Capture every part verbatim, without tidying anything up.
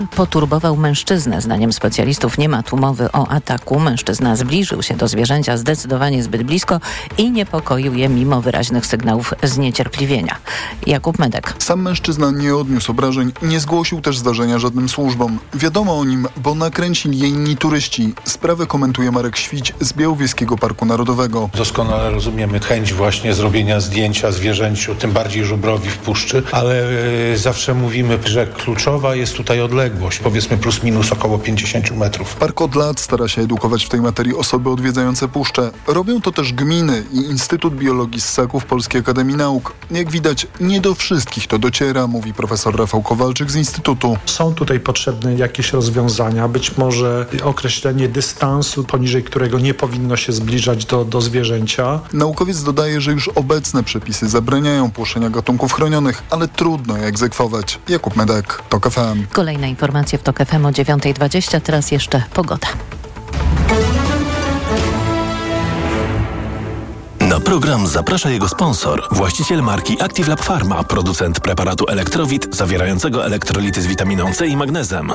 Poturbował mężczyznę. Zdaniem specjalistów nie ma tu mowy o ataku. Mężczyzna zbliżył się do zwierzęcia zdecydowanie zbyt blisko i niepokoił je mimo wyraźnych sygnałów zniecierpliwienia. Jakub Medek. Sam mężczyzna nie odniósł obrażeń, nie zgłosił też zdarzenia żadnym służbom. Wiadomo o nim, bo nakręcili je inni turyści. Sprawę komentuje Marek Świć z Białowieskiego Parku Narodowego. Doskonale rozumiemy chęć właśnie zrobienia zdjęcia zwierzęciu, tym bardziej żubrowi w puszczy, ale yy, zawsze mówimy, że kluczowa jest tutaj odległość, powiedzmy plus minus około pięćdziesiąt metrów. Park od lat stara się edukować w tej materii osoby odwiedzające puszczę. Robią to też gminy i Instytut Biologii Ssaków Polskiej Akademii Nauk. Jak widać, nie do wszystkich to dociera, mówi profesor Rafał Kowalczyk z Instytutu. Są tutaj potrzebne jakieś rozwiązania, być może określenie dystansu, poniżej którego nie powinno się zbliżać do, do zwierzęcia. Naukowiec dodaje, że już obecne przepisy zabraniają płoszenia gatunków chronionych, ale trudno je egzekwować. Jakub Medek, TOK F M. Kolejne informacje w TOK F M o dziewiąta dwadzieścia, teraz jeszcze pogoda. Na program zaprasza jego sponsor, właściciel marki Active Lab Pharma, producent preparatu Elektrowit zawierającego elektrolity z witaminą C i magnezem.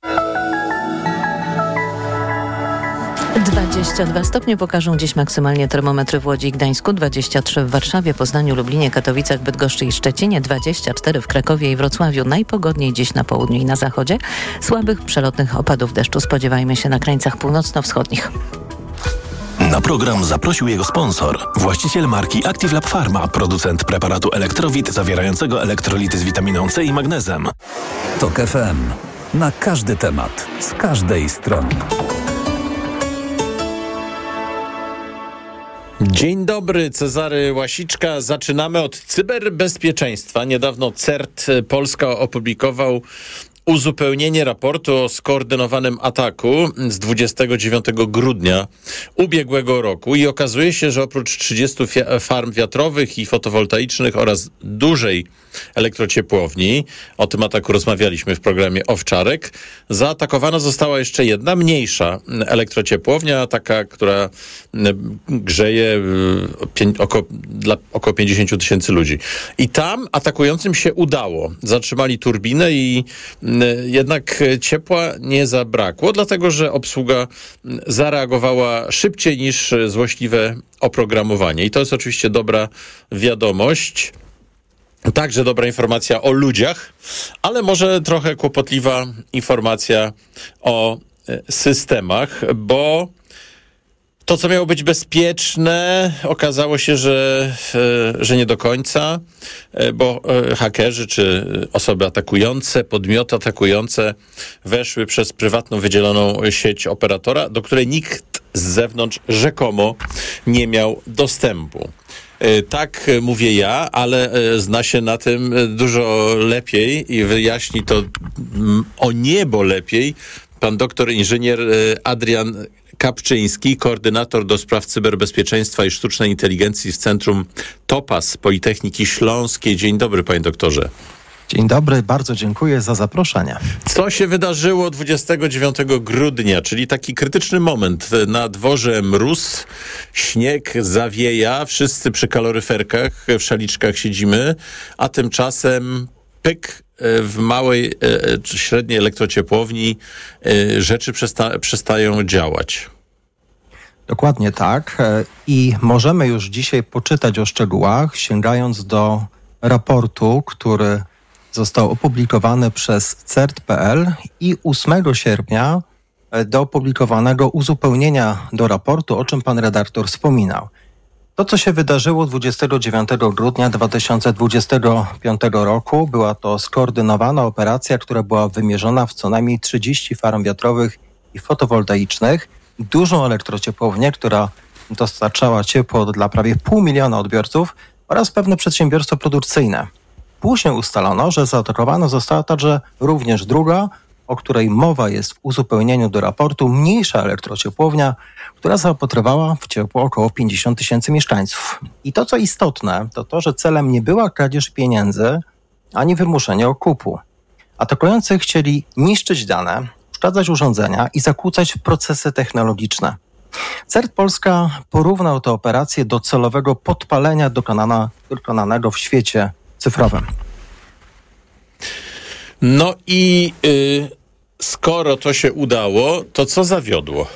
dwadzieścia dwa stopnie pokażą dziś maksymalnie termometry w Łodzi i Gdańsku, dwadzieścia trzy w Warszawie, Poznaniu, Lublinie, Katowicach, Bydgoszczy i Szczecinie, dwadzieścia cztery w Krakowie i Wrocławiu. Najpogodniej dziś na południu i na zachodzie. Słabych, przelotnych opadów deszczu spodziewajmy się na krańcach północno-wschodnich. Na program zaprosił jego sponsor, właściciel marki Active Lab Pharma, producent preparatu Elektrowit zawierającego elektrolity z witaminą C i magnezem. TOK F M. Na każdy temat, z każdej strony. Dzień dobry, Cezary Łasiczka. Zaczynamy od cyberbezpieczeństwa. Niedawno C E R T Polska opublikował uzupełnienie raportu o skoordynowanym ataku z dwudziestego dziewiątego grudnia ubiegłego roku i okazuje się, że oprócz trzydziestu fia- farm wiatrowych i fotowoltaicznych oraz dużej elektrociepłowni, o tym ataku rozmawialiśmy w programie Owczarek, zaatakowana została jeszcze jedna mniejsza elektrociepłownia, taka, która grzeje pię- około, dla około pięćdziesiąt tysięcy ludzi. I tam atakującym się udało. Zatrzymali turbinę i jednak ciepła nie zabrakło, dlatego że obsługa zareagowała szybciej niż złośliwe oprogramowanie. I to jest oczywiście dobra wiadomość. Także dobra informacja o ludziach, ale może trochę kłopotliwa informacja o systemach, bo to, co miało być bezpieczne, okazało się, że, że nie do końca, bo hakerzy czy osoby atakujące, podmioty atakujące weszły przez prywatną wydzieloną sieć operatora, do której nikt z zewnątrz rzekomo nie miał dostępu. Tak mówię ja, ale zna się na tym dużo lepiej i wyjaśni to o niebo lepiej pan doktor inżynier Adrian Kapczyński, koordynator do spraw cyberbezpieczeństwa i sztucznej inteligencji w Centrum Topaz Politechniki Śląskiej. Dzień dobry, panie doktorze. Dzień dobry, bardzo dziękuję za zaproszenie. Co się wydarzyło dwudziestego dziewiątego grudnia, czyli taki krytyczny moment. Na dworze mróz, śnieg zawieja, wszyscy przy kaloryferkach, w szaliczkach siedzimy, a tymczasem pyk, w małej czy średniej elektrociepłowni rzeczy przesta- przestają działać. Dokładnie tak. I możemy już dzisiaj poczytać o szczegółach, sięgając do raportu, który został opublikowany przez C E R T kropka p l i ósmego sierpnia do opublikowanego uzupełnienia do raportu, o czym pan redaktor wspominał. To, co się wydarzyło dwudziestego dziewiątego grudnia dwa tysiące dwudziestego piątego roku, była to skoordynowana operacja, która była wymierzona w co najmniej trzydzieści farm wiatrowych i fotowoltaicznych, dużą elektrociepłownię, która dostarczała ciepło dla prawie pół miliona odbiorców oraz pewne przedsiębiorstwo produkcyjne. Później ustalono, że zaatakowana została także również druga, o której mowa jest w uzupełnieniu do raportu, mniejsza elektrociepłownia, która zaopatrywała w ciepło około pięćdziesiąt tysięcy mieszkańców. I to, co istotne, to to, że celem nie była kradzież pieniędzy, ani wymuszenie okupu. Atakujący chcieli niszczyć dane, uszkadzać urządzenia i zakłócać procesy technologiczne. C E R T Polska porównał tę operację do celowego podpalenia dokonana, dokonanego w świecie cyfrowym. No i y, skoro to się udało, to co zawiodło?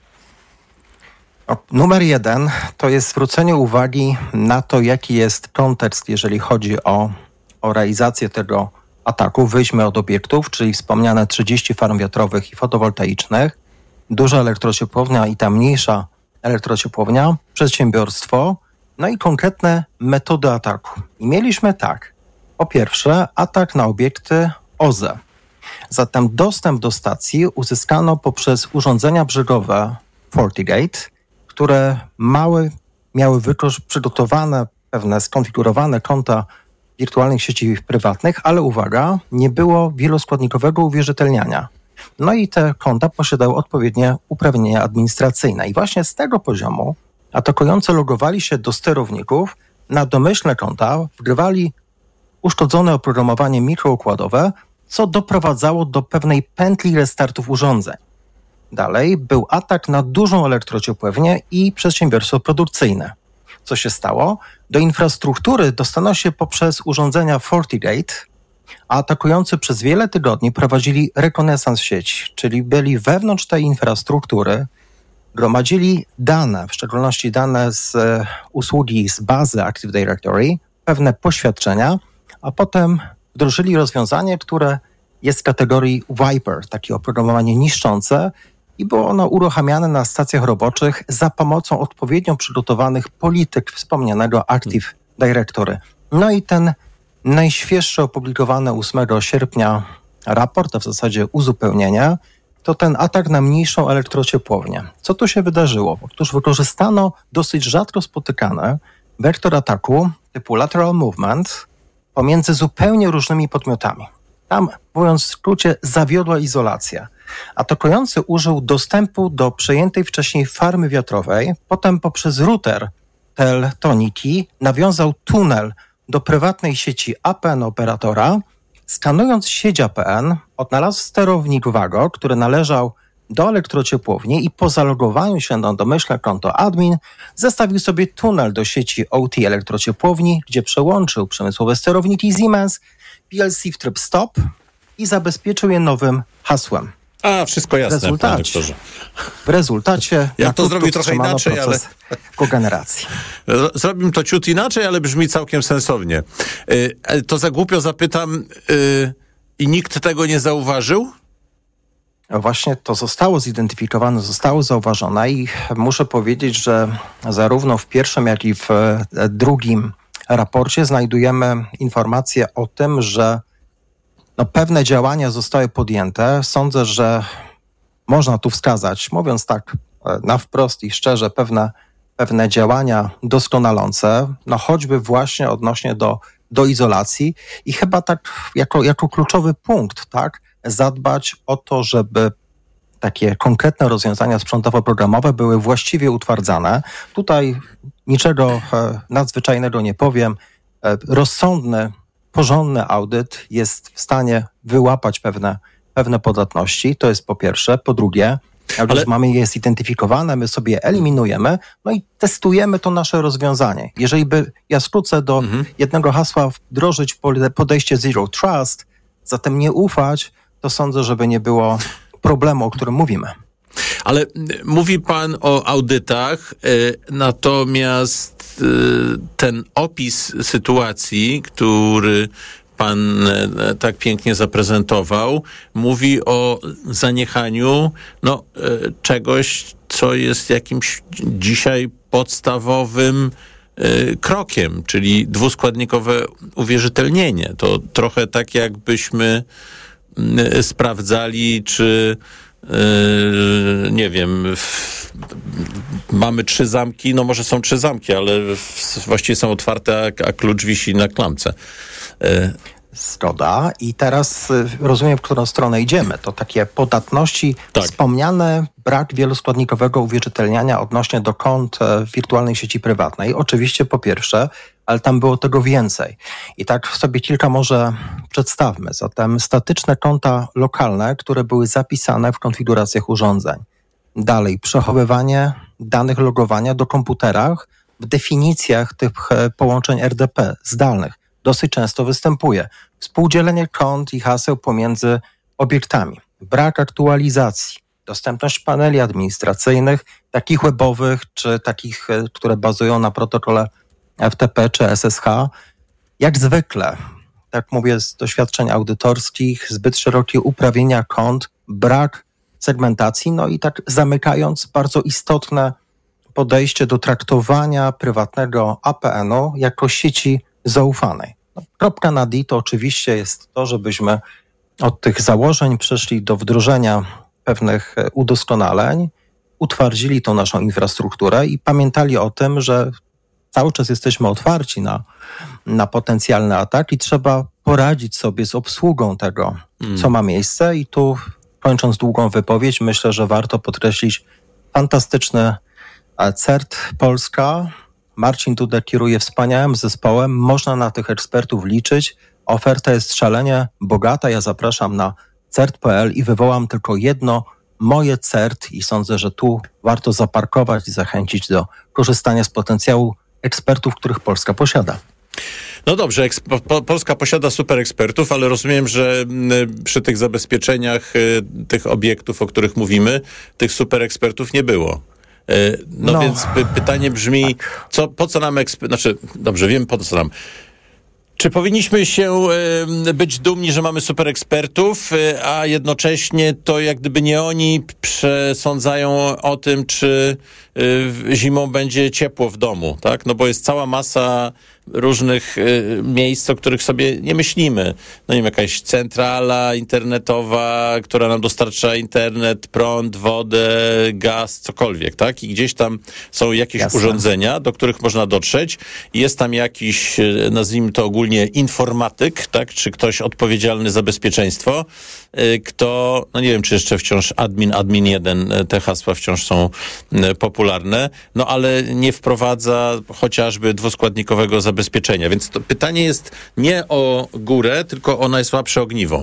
O, numer jeden to jest zwrócenie uwagi na to, jaki jest kontekst, jeżeli chodzi o, o realizację tego ataku. Wyjdźmy od obiektów, czyli wspomniane trzydzieści farm wiatrowych i fotowoltaicznych, duża elektrociepłownia i ta mniejsza elektrociepłownia, przedsiębiorstwo, no i konkretne metody ataku. I mieliśmy tak, po pierwsze atak na obiekty O Z E. Zatem dostęp do stacji uzyskano poprzez urządzenia brzegowe FortiGate, które mały, miały wykorzy- przygotowane pewne skonfigurowane konta wirtualnych sieci prywatnych, ale uwaga, nie było wieloskładnikowego uwierzytelniania. No i te konta posiadały odpowiednie uprawnienia administracyjne. I właśnie z tego poziomu atakujący logowali się do sterowników na domyślne konta, wgrywali uszkodzone oprogramowanie mikroukładowe, co doprowadzało do pewnej pętli restartów urządzeń. Dalej był atak na dużą elektrociepłownię i przedsiębiorstwo produkcyjne. Co się stało? Do infrastruktury dostano się poprzez urządzenia FortiGate, a atakujący przez wiele tygodni prowadzili rekonesans sieci, czyli byli wewnątrz tej infrastruktury, gromadzili dane, w szczególności dane z e, usługi z bazy Active Directory, pewne poświadczenia, a potem wdrożyli rozwiązanie, które jest w kategorii Viper, takie oprogramowanie niszczące, i było ono uruchamiane na stacjach roboczych za pomocą odpowiednio przygotowanych polityk wspomnianego Active Directory. No i ten najświeższy opublikowany ósmego sierpnia raport, a w zasadzie uzupełnienie, to ten atak na mniejszą elektrociepłownię. Co tu się wydarzyło? Otóż wykorzystano dosyć rzadko spotykany wektor ataku typu lateral movement pomiędzy zupełnie różnymi podmiotami. Tam, mówiąc w skrócie, zawiodła izolacja. Atakujący użył dostępu do przejętej wcześniej farmy wiatrowej, potem poprzez router Teltoniki nawiązał tunel do prywatnej sieci A P N operatora. Skanując sieć A P N, odnalazł sterownik Wago, który należał do elektrociepłowni i po zalogowaniu się na domyślne konto admin zestawił sobie tunel do sieci O T elektrociepłowni, gdzie przełączył przemysłowe sterowniki Siemens, P L C w tryb stop i zabezpieczył je nowym hasłem. A, wszystko jasne, w rezultacie, panie doktorze. W rezultacie ja to zrobił trochę inaczej, ale kogeneracji. Zrobimy to ciut inaczej, ale brzmi całkiem sensownie. Yy, to za głupio zapytam, yy, i nikt tego nie zauważył? Właśnie to zostało zidentyfikowane, zostało zauważone i muszę powiedzieć, że zarówno w pierwszym, jak i w drugim raporcie znajdujemy informacje o tym, że no, pewne działania zostały podjęte. Sądzę, że można tu wskazać, mówiąc tak na wprost i szczerze, pewne, pewne działania doskonalące, no choćby właśnie odnośnie do, do izolacji i chyba tak jako, jako kluczowy punkt, tak, zadbać o to, żeby takie konkretne rozwiązania sprzętowo-programowe były właściwie utwardzane. Tutaj niczego e, nadzwyczajnego nie powiem. E, rozsądny, porządny audyt jest w stanie wyłapać pewne, pewne podatności. To jest po pierwsze. Po drugie, jak Ale... już mamy je zidentyfikowane, my sobie je eliminujemy, no i testujemy to nasze rozwiązanie. Jeżeli by ja skrócę do mhm. jednego hasła wdrożyć podejście Zero Trust, zatem nie ufać, to sądzę, żeby nie było problemu, o którym mówimy. Ale mówi pan o audytach, y, natomiast y, ten opis sytuacji, który pan y, tak pięknie zaprezentował, mówi o zaniechaniu no, y, czegoś, co jest jakimś dzisiaj podstawowym y, krokiem, czyli dwuskładnikowe uwierzytelnienie. To trochę tak, jakbyśmy y, sprawdzali, czy Yy, nie wiem, w, mamy trzy zamki, no może są trzy zamki, ale w, właściwie są otwarte, a, a klucz wisi na klamce. Yy. Zgoda. I teraz y, rozumiem, w którą stronę idziemy. To takie podatności, tak. Wspomniane brak wieloskładnikowego uwierzytelniania odnośnie do kont e, wirtualnej sieci prywatnej. Oczywiście po pierwsze, ale tam było tego więcej. I tak sobie kilka może przedstawmy. Zatem statyczne konta lokalne, które były zapisane w konfiguracjach urządzeń. Dalej, przechowywanie danych logowania do komputerach w definicjach tych połączeń R D P zdalnych. Dosyć często występuje. Współdzielenie kont i haseł pomiędzy obiektami. brak aktualizacji, dostępność paneli administracyjnych, takich webowych, czy takich, które bazują na protokole F T P czy S S H, jak zwykle, tak mówię z doświadczeń audytorskich, zbyt szerokie uprawnienia kont, brak segmentacji, no i tak zamykając bardzo istotne podejście do traktowania prywatnego A P N-u jako sieci zaufanej. No, kropka na D to oczywiście jest to, żebyśmy od tych założeń przeszli do wdrożenia pewnych udoskonaleń, utwardzili tą naszą infrastrukturę i pamiętali o tym, że cały czas jesteśmy otwarci na, na potencjalny atak i trzeba poradzić sobie z obsługą tego, mm. co ma miejsce. I tu, kończąc długą wypowiedź, myślę, że warto podkreślić fantastyczny CERT Polska. Marcin Duda kieruje wspaniałym zespołem. Można na tych ekspertów liczyć. Oferta jest szalenie bogata. Ja zapraszam na cert kropka p l i wywołam tylko jedno, moje CERT, i sądzę, że tu warto zaparkować i zachęcić do korzystania z potencjału ekspertów, których Polska posiada. No dobrze, eksp- po, Polska posiada super ekspertów, ale rozumiem, że y, przy tych zabezpieczeniach y, tych obiektów, o których mówimy, tych super ekspertów nie było. Y, no, no więc py- pytanie brzmi, tak. co, po co nam ekspertów, znaczy, dobrze, wiem po co nam. Czy powinniśmy się y, być dumni, że mamy super ekspertów, y, a jednocześnie to jak gdyby nie oni przesądzają o tym, czy y, zimą będzie ciepło w domu, tak? No bo jest cała masa różnych y, miejsc, o których sobie nie myślimy. No nie wiem, jakaś centrala internetowa, która nam dostarcza internet, prąd, wodę, gaz, cokolwiek, tak? I gdzieś tam są jakieś Jasne. urządzenia, do których można dotrzeć i jest tam jakiś, nazwijmy to ogólnie, informatyk, tak? Czy ktoś odpowiedzialny za bezpieczeństwo, y, kto, no nie wiem, czy jeszcze wciąż admin, admin jeden, te hasła wciąż są y, popularne, no ale nie wprowadza chociażby dwuskładnikowego zabezpieczenia. Więc to pytanie jest nie o górę, tylko o najsłabsze ogniwo.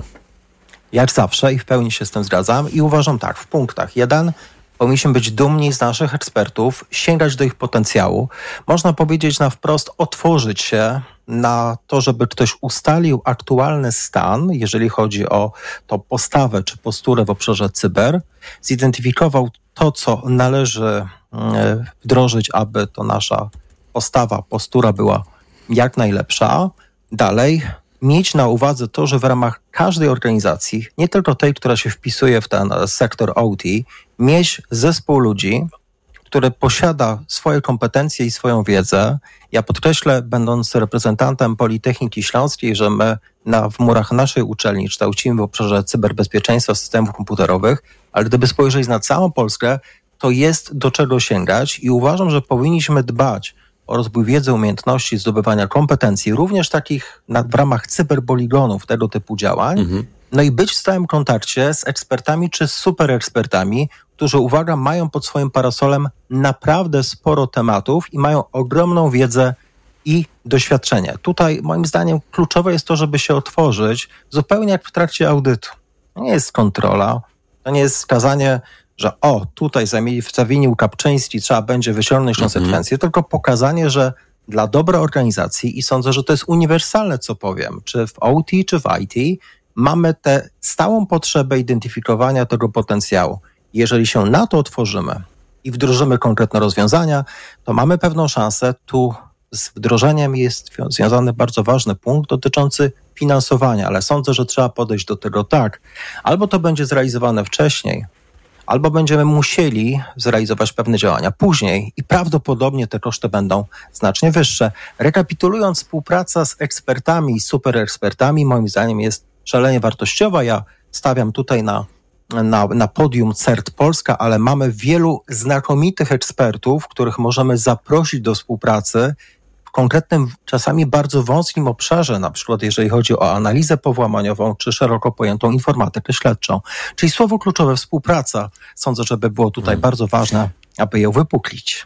Jak zawsze i w pełni się z tym zgadzam i uważam tak, w punktach. Jeden, powinniśmy być dumni z naszych ekspertów, sięgać do ich potencjału. Można powiedzieć na wprost, otworzyć się na to, żeby ktoś ustalił aktualny stan, jeżeli chodzi o tą postawę czy posturę w obszarze cyber, zidentyfikował to, co należy wdrożyć, aby to nasza postawa, postura była jak najlepsza. Dalej, mieć na uwadze to, że w ramach każdej organizacji, nie tylko tej, która się wpisuje w ten sektor O T, mieć zespół ludzi, który posiada swoje kompetencje i swoją wiedzę. Ja podkreślę, będąc reprezentantem Politechniki Śląskiej, że my na, w murach naszej uczelni kształcimy w obszarze cyberbezpieczeństwa systemów komputerowych, ale gdyby spojrzeć na całą Polskę, to jest do czego sięgać i uważam, że powinniśmy dbać o rozwój wiedzy, umiejętności, zdobywania kompetencji, również takich na, w ramach cyberpoligonów, tego typu działań, mhm. no i być w stałym kontakcie z ekspertami czy z super ekspertami, którzy, uwaga, mają pod swoim parasolem naprawdę sporo tematów i mają ogromną wiedzę i doświadczenie. Tutaj moim zdaniem kluczowe jest to, żeby się otworzyć zupełnie jak w trakcie audytu. To nie jest kontrola, to nie jest wskazanie, że o, tutaj zawinił Kapczyński, trzeba będzie wyciągnąć konsekwencje, mm-hmm. tylko pokazanie, że dla dobra organizacji, i sądzę, że to jest uniwersalne, co powiem, czy w O T, czy w I T, mamy tę stałą potrzebę identyfikowania tego potencjału. Jeżeli się na to otworzymy i wdrożymy konkretne rozwiązania, to mamy pewną szansę. Tu z wdrożeniem jest związany bardzo ważny punkt dotyczący finansowania, ale sądzę, że trzeba podejść do tego tak. Albo to będzie zrealizowane wcześniej, albo będziemy musieli zrealizować pewne działania później i prawdopodobnie te koszty będą znacznie wyższe. Rekapitulując, współpraca z ekspertami i superekspertami moim zdaniem jest szalenie wartościowa. Ja stawiam tutaj na, na, na podium CERT Polska, ale mamy wielu znakomitych ekspertów, których możemy zaprosić do współpracy w konkretnym, czasami bardzo wąskim obszarze, na przykład jeżeli chodzi o analizę powłamaniową czy szeroko pojętą informatykę śledczą. Czyli słowo kluczowe współpraca. Sądzę, że by było tutaj hmm. bardzo ważne, aby ją wypuklić.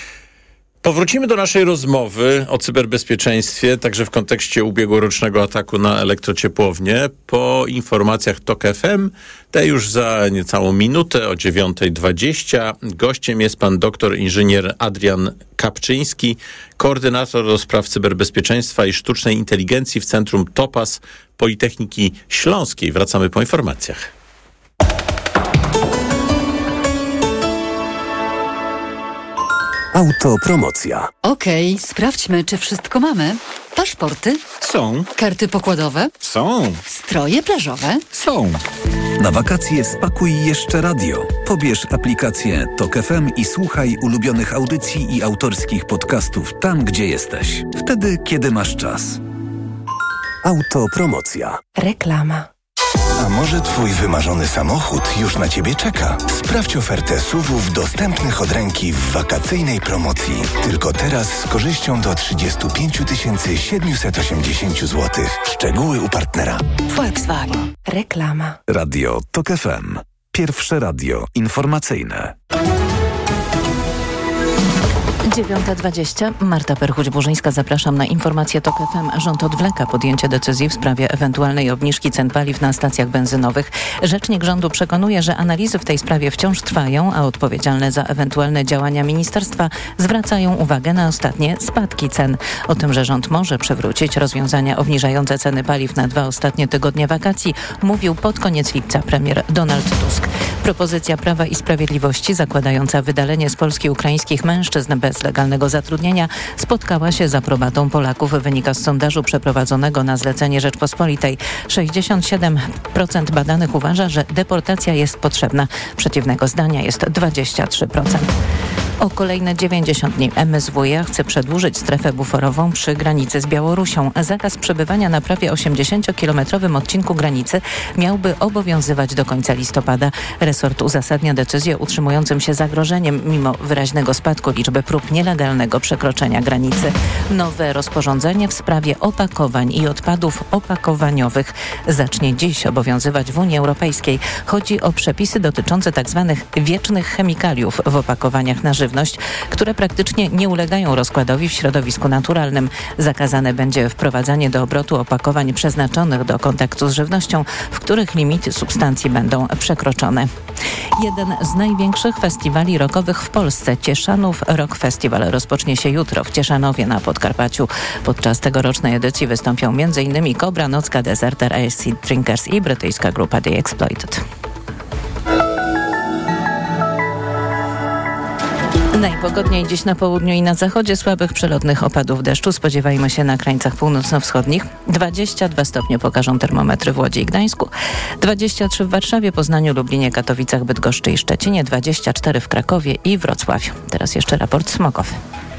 Powrócimy do naszej rozmowy o cyberbezpieczeństwie, także w kontekście ubiegłorocznego ataku na elektrociepłownię, po informacjach TOK F M, te już za niecałą minutę o dziewiąta dwadzieścia. Gościem jest pan doktor inżynier Adrian Kapczyński, koordynator do spraw cyberbezpieczeństwa i sztucznej inteligencji w Centrum Topaz Politechniki Śląskiej. Wracamy po informacjach. Autopromocja. Okej, okay, sprawdźmy, czy wszystko mamy. Paszporty? Są. Karty pokładowe? Są. Stroje plażowe? Są. Na wakacje spakuj jeszcze radio. Pobierz aplikację Tok F M i słuchaj ulubionych audycji i autorskich podcastów tam, gdzie jesteś. Wtedy, kiedy masz czas. Autopromocja. Reklama. A może twój wymarzony samochód już na ciebie czeka? Sprawdź ofertę S U V-ów dostępnych od ręki w wakacyjnej promocji. Tylko teraz z korzyścią do trzydzieści pięć tysięcy siedemset osiemdziesiąt złotych. Szczegóły u partnera. Volkswagen. Reklama. Radio Tok F M. Pierwsze radio informacyjne. dziewiąta dwadzieścia. Marta Perchuć-Burzyńska, zapraszam na informację Tok F M. Rząd odwleka podjęcie decyzji w sprawie ewentualnej obniżki cen paliw na stacjach benzynowych. Rzecznik rządu przekonuje, że analizy w tej sprawie wciąż trwają, a odpowiedzialne za ewentualne działania ministerstwa zwracają uwagę na ostatnie spadki cen. O tym, że rząd może przywrócić rozwiązania obniżające ceny paliw na dwa ostatnie tygodnie wakacji, mówił pod koniec lipca premier Donald Tusk. Propozycja Prawa i Sprawiedliwości zakładająca wydalenie z Polski ukraińskich mężczyzn bez legalnego zatrudnienia spotkała się z aprobatą Polaków, wynika z sondażu przeprowadzonego na zlecenie Rzeczpospolitej. sześćdziesiąt siedem procent badanych uważa, że deportacja jest potrzebna. Przeciwnego zdania jest dwadzieścia trzy procent. O kolejne dziewięćdziesiąt dni M S W iA chce przedłużyć strefę buforową przy granicy z Białorusią. Zakaz przebywania na prawie osiemdziesięciokilometrowym odcinku granicy miałby obowiązywać do końca listopada. Resort uzasadnia decyzję utrzymującym się zagrożeniem mimo wyraźnego spadku liczby prób nielegalnego przekroczenia granicy. Nowe rozporządzenie w sprawie opakowań i odpadów opakowaniowych zacznie dziś obowiązywać w Unii Europejskiej. Chodzi o przepisy dotyczące tzw. wiecznych chemikaliów w opakowaniach na żywność, które praktycznie nie ulegają rozkładowi w środowisku naturalnym. Zakazane będzie wprowadzanie do obrotu opakowań przeznaczonych do kontaktu z żywnością, w których limity substancji będą przekroczone. Jeden z największych festiwali rockowych w Polsce, Cieszanów Rock Festival, rozpocznie się jutro w Cieszanowie na Podkarpaciu. Podczas tegorocznej edycji wystąpią m.in. Kobra, Nocka, Deserter, Acid Drinkers i brytyjska grupa The Exploited. Najpogodniej dziś na południu i na zachodzie, słabych przelotnych opadów deszczu spodziewajmy się na krańcach północno-wschodnich. dwadzieścia dwa stopnie pokażą termometry w Łodzi i Gdańsku, dwadzieścia trzy w Warszawie, Poznaniu, Lublinie, Katowicach, Bydgoszczy i Szczecinie, dwadzieścia cztery w Krakowie i Wrocławiu. Teraz jeszcze raport smogowy.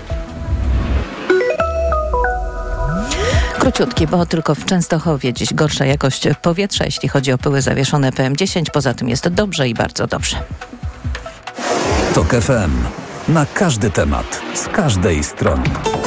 Króciutki, bo tylko w Częstochowie dziś gorsza jakość powietrza, jeśli chodzi o pyły zawieszone P M dziesięć. Poza tym jest dobrze i bardzo dobrze. Tok F M. Na każdy temat, z każdej strony.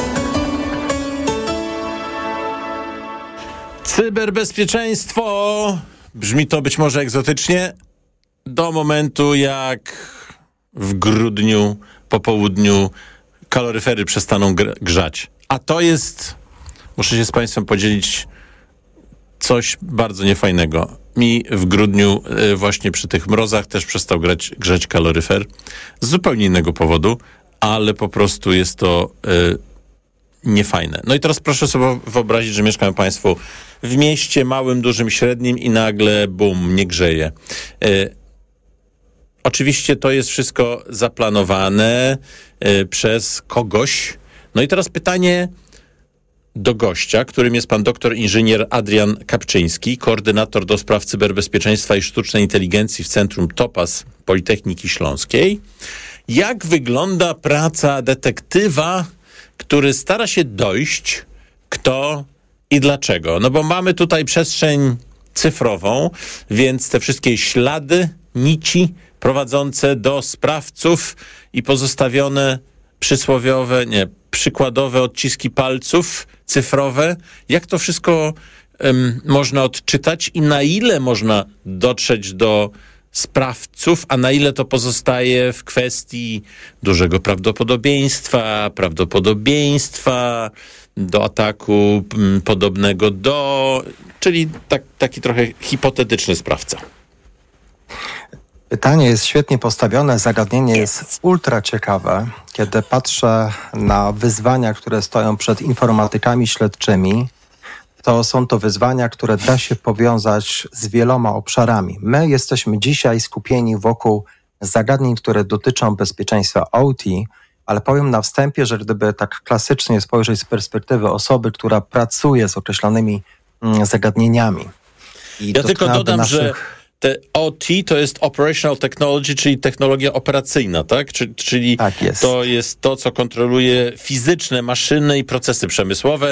Cyberbezpieczeństwo. Brzmi to być może egzotycznie. Do momentu, jak w grudniu po południu kaloryfery przestaną grzać. A to jest, muszę się z Państwem podzielić, coś bardzo niefajnego. Mi w grudniu y, właśnie przy tych mrozach też przestał grać, grzać kaloryfer z zupełnie innego powodu, ale po prostu jest to y, niefajne. No i teraz proszę sobie wyobrazić, że mieszkają Państwo w mieście małym, dużym, średnim i nagle bum, nie grzeje. Y, oczywiście to jest wszystko zaplanowane y, przez kogoś. No i teraz pytanie do gościa, którym jest pan doktor inżynier Adrian Kapczyński, koordynator do spraw cyberbezpieczeństwa i sztucznej inteligencji w Centrum Topaz Politechniki Śląskiej. Jak wygląda praca detektywa, który stara się dojść, kto i dlaczego? No bo mamy tutaj przestrzeń cyfrową, więc te wszystkie ślady, nici prowadzące do sprawców i pozostawione przysłowiowe, nie, przykładowe odciski palców cyfrowe. Jak to wszystko um, można odczytać i na ile można dotrzeć do sprawców, a na ile to pozostaje w kwestii dużego prawdopodobieństwa, prawdopodobieństwa do ataku m, podobnego do, czyli tak, taki trochę hipotetyczny sprawca. Pytanie jest świetnie postawione, zagadnienie jest ultra ciekawe. Kiedy patrzę na wyzwania, które stoją przed informatykami śledczymi, to są to wyzwania, które da się powiązać z wieloma obszarami. My jesteśmy dzisiaj skupieni wokół zagadnień, które dotyczą bezpieczeństwa O T, ale powiem na wstępie, że gdyby tak klasycznie spojrzeć z perspektywy osoby, która pracuje z określonymi mm, zagadnieniami. I ja tylko dodam, naszych... że te O T to jest Operational Technology, czyli technologia operacyjna, tak? Czy, czyli tak jest. To jest to, co kontroluje fizyczne maszyny i procesy przemysłowe,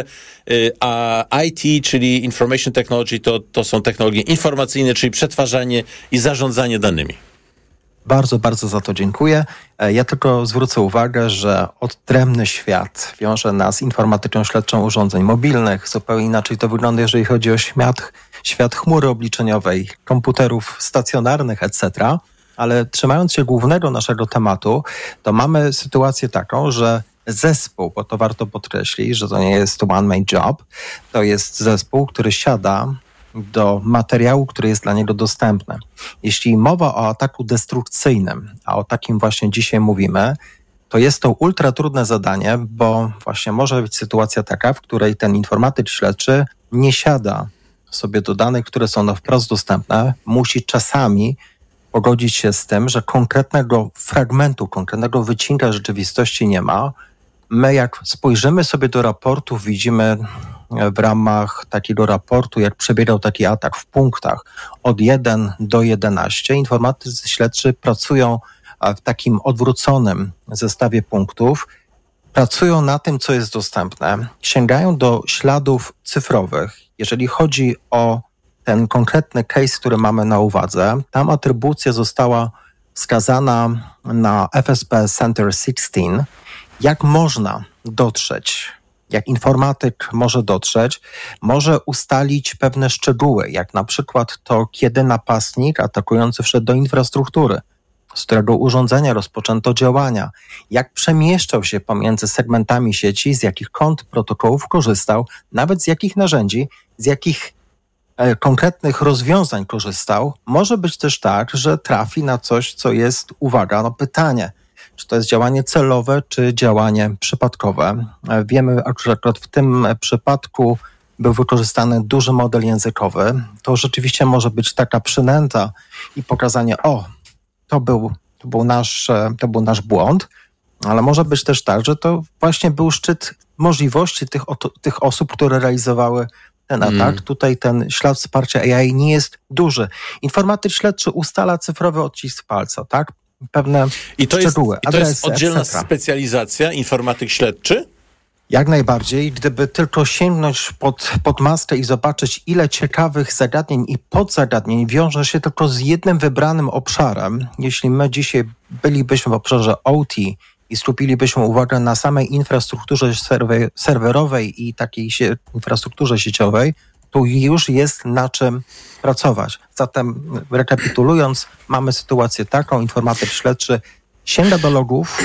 a I T, czyli Information Technology, to, to są technologie informacyjne, czyli przetwarzanie i zarządzanie danymi. Bardzo, bardzo za to dziękuję. Ja tylko zwrócę uwagę, że odrębny świat wiąże nas z informatyką śledczą urządzeń mobilnych. Zupełnie inaczej to wygląda, jeżeli chodzi o świat, świat chmury obliczeniowej, komputerów stacjonarnych, et cetera. Ale trzymając się głównego naszego tematu, to mamy sytuację taką, że zespół, bo to warto podkreślić, że to nie jest one-man job, to jest zespół, który siada do materiału, który jest dla niego dostępny. Jeśli mowa o ataku destrukcyjnym, a o takim właśnie dzisiaj mówimy, to jest to ultra trudne zadanie, bo właśnie może być sytuacja taka, w której ten informatyk śledczy nie siada sobie do danych, które są na wprost dostępne, musi czasami pogodzić się z tym, że konkretnego fragmentu, konkretnego wycinka rzeczywistości nie ma. My jak spojrzymy sobie do raportu, widzimy w ramach takiego raportu, jak przebiegał taki atak w punktach od jeden do jedenastu. Informatycy śledczy pracują w takim odwróconym zestawie punktów, pracują na tym, co jest dostępne, sięgają do śladów cyfrowych. Jeżeli chodzi o ten konkretny case, który mamy na uwadze, tam atrybucja została wskazana na F S P Center szesnaście. Jak można dotrzeć, jak informatyk może dotrzeć, może ustalić pewne szczegóły, jak na przykład to, kiedy napastnik atakujący wszedł do infrastruktury, z którego urządzenia rozpoczęto działania, jak przemieszczał się pomiędzy segmentami sieci, z jakich kont protokołów korzystał, nawet z jakich narzędzi, z jakich e, konkretnych rozwiązań korzystał. Może być też tak, że trafi na coś, co jest, uwaga, no pytanie, czy to jest działanie celowe, czy działanie przypadkowe. Wiemy, że akurat w tym przypadku był wykorzystany duży model językowy. To rzeczywiście może być taka przynęta i pokazanie, o, to był, to był nasz, to był nasz błąd, ale może być też tak, że to właśnie był szczyt możliwości tych, tych osób, które realizowały ten atak. Mm. Tutaj ten ślad wsparcia A I nie jest duży. Informatyk śledczy ustala cyfrowy odcisk palca, tak? Pewne I to szczegóły. Jest, i to jest oddzielna specjalizacja, informatyk śledczy? Jak najbardziej. Gdyby tylko sięgnąć pod, pod maskę i zobaczyć, ile ciekawych zagadnień i podzagadnień wiąże się tylko z jednym wybranym obszarem, jeśli my dzisiaj bylibyśmy w obszarze O T i skupilibyśmy uwagę na samej infrastrukturze serwer, serwerowej i takiej sie, infrastrukturze sieciowej, tu już jest na czym pracować. Zatem rekapitulując, mamy sytuację taką, informatyk śledczy sięga do logów,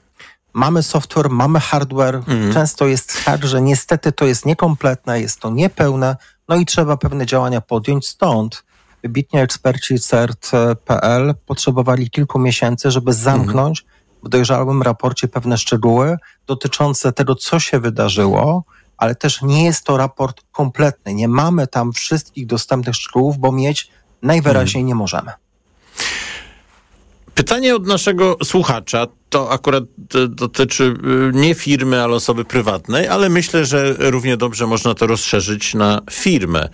mamy software, mamy hardware, mm. często jest tak, że niestety to jest niekompletne, jest to niepełne, no i trzeba pewne działania podjąć, stąd wybitni eksperci C E R T kropka P L potrzebowali kilku miesięcy, żeby zamknąć mm. w dojrzałym raporcie pewne szczegóły dotyczące tego, co się wydarzyło, ale też nie jest to raport kompletny. Nie mamy tam wszystkich dostępnych szczegółów, bo mieć najwyraźniej hmm. nie możemy. Pytanie od naszego słuchacza, to akurat dotyczy nie firmy, ale osoby prywatnej, ale myślę, że równie dobrze można to rozszerzyć na firmę.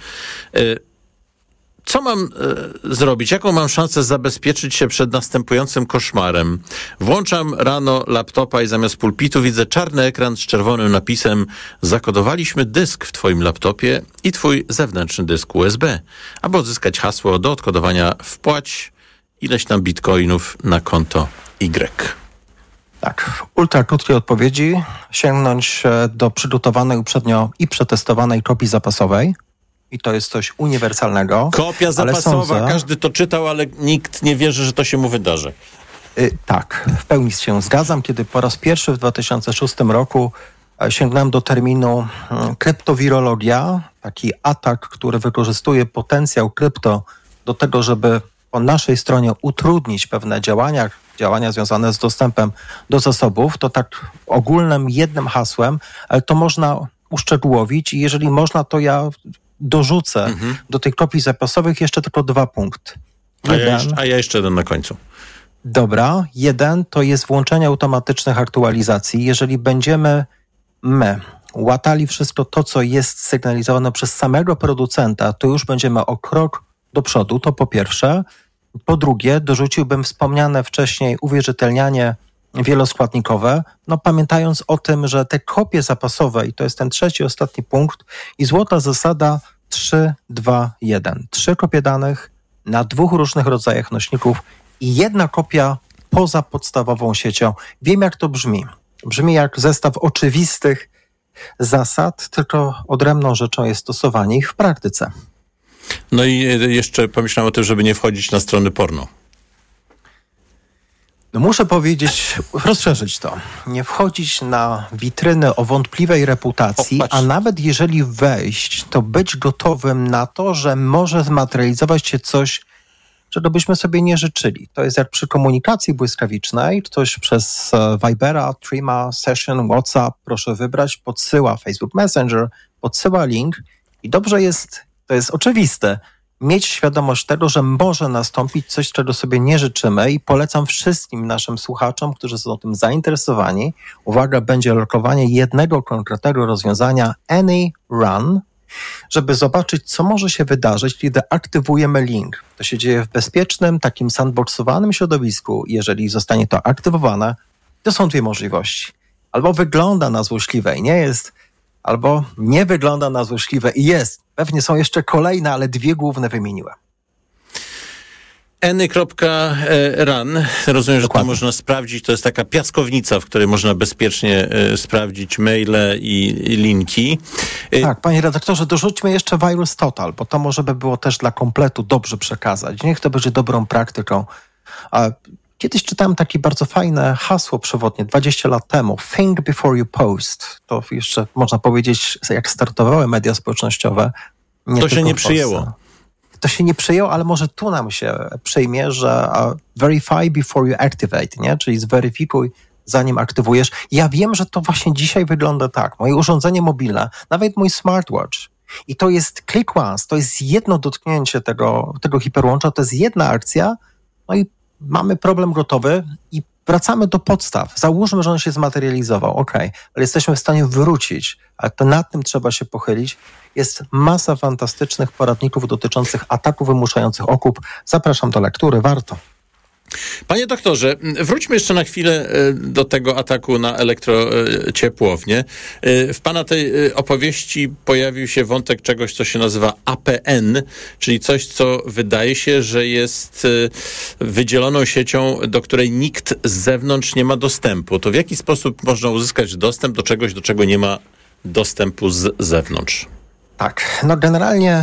Co mam e, zrobić? Jaką mam szansę zabezpieczyć się przed następującym koszmarem? Włączam rano laptopa i zamiast pulpitu widzę czarny ekran z czerwonym napisem: zakodowaliśmy dysk w twoim laptopie i twój zewnętrzny dysk U S B. Aby odzyskać hasło do odkodowania, wpłać ileś tam bitcoinów na konto Y. Tak, ultra krótkie odpowiedzi. Sięgnąć do przygotowanej uprzednio i przetestowanej kopii zapasowej. I to jest coś uniwersalnego. Kopia zapasowa, sądzę, każdy to czytał, ale nikt nie wierzy, że to się mu wydarzy. Yy, tak, w pełni się zgadzam. Kiedy po raz pierwszy w dwa tysiące szóstym roku sięgnąłem do terminu kryptowirologia, taki atak, który wykorzystuje potencjał krypto do tego, żeby po naszej stronie utrudnić pewne działania, działania związane z dostępem do zasobów, to tak ogólnym jednym hasłem, ale to można uszczegółowić i jeżeli można, to ja dorzucę mhm. do tych kopii zapasowych jeszcze tylko dwa punkty. A ja, jeszcze, a ja jeszcze jeden na końcu. dobra. Jeden to jest włączenie automatycznych aktualizacji. Jeżeli będziemy my łatali wszystko to, co jest sygnalizowane przez samego producenta, to już będziemy o krok do przodu, to po pierwsze. Po drugie, dorzuciłbym wspomniane wcześniej uwierzytelnianie wieloskładnikowe, no pamiętając o tym, że te kopie zapasowe, i to jest ten trzeci, ostatni punkt, i złota zasada trzy, dwa, jeden. Trzy kopie danych na dwóch różnych rodzajach nośników i jedna kopia poza podstawową siecią. Wiem, jak to brzmi. Brzmi jak zestaw oczywistych zasad, tylko odrębną rzeczą jest stosowanie ich w praktyce. No i jeszcze pomyślałem o tym, żeby nie wchodzić na strony porno. No muszę powiedzieć, rozszerzyć to. Nie wchodzić na witryny o wątpliwej reputacji, o, a nawet jeżeli wejść, to być gotowym na to, że może zmaterializować się coś, czego byśmy sobie nie życzyli. To jest jak przy komunikacji błyskawicznej. Ktoś przez Vibera, Trima, Session, WhatsApp, proszę wybrać, podsyła Facebook Messenger, podsyła link i dobrze jest, to jest oczywiste, mieć świadomość tego, że może nastąpić coś, czego sobie nie życzymy i polecam wszystkim naszym słuchaczom, którzy są tym zainteresowani, uwaga, będzie lokowanie jednego konkretnego rozwiązania Any Run, żeby zobaczyć, co może się wydarzyć, kiedy aktywujemy link. To się dzieje w bezpiecznym, takim sandboxowanym środowisku. Jeżeli zostanie to aktywowane, to są dwie możliwości. Albo wygląda na złośliwe i nie jest, albo nie wygląda na złośliwe i jest. Pewnie są jeszcze kolejne, ale dwie główne wymieniłem. Any.run. Rozumiem, że to można sprawdzić. To jest taka piaskownica, w której można bezpiecznie y, sprawdzić maile i, i linki. Y- tak, panie redaktorze, dorzućmy jeszcze Virus Total, bo to może by było też dla kompletu dobrze przekazać. Niech to będzie dobrą praktyką. A kiedyś czytałem takie bardzo fajne hasło przewodnie, dwadzieścia lat temu. Think before you post. To jeszcze można powiedzieć, jak startowały media społecznościowe. Nie to się nie przyjęło. To się nie przyjęło, ale może tu nam się przyjmie, że uh, verify before you activate, nie? Czyli zweryfikuj, zanim aktywujesz. Ja wiem, że to właśnie dzisiaj wygląda tak. Moje urządzenie mobilne, nawet mój smartwatch. I to jest click once, to jest jedno dotknięcie tego, tego hiperłącza, to jest jedna akcja, no i mamy problem gotowy i wracamy do podstaw. Załóżmy, że on się zmaterializował, okej, okay, ale jesteśmy w stanie wrócić, ale to nad tym trzeba się pochylić. Jest masa fantastycznych poradników dotyczących ataków wymuszających okup. Zapraszam do lektury, warto. Panie doktorze, wróćmy jeszcze na chwilę do tego ataku na elektrociepłownię. W pana tej opowieści pojawił się wątek czegoś, co się nazywa A P N, czyli coś, co wydaje się, że jest wydzieloną siecią, do której nikt z zewnątrz nie ma dostępu. To w jaki sposób można uzyskać dostęp do czegoś, do czego nie ma dostępu z zewnątrz? Tak, no generalnie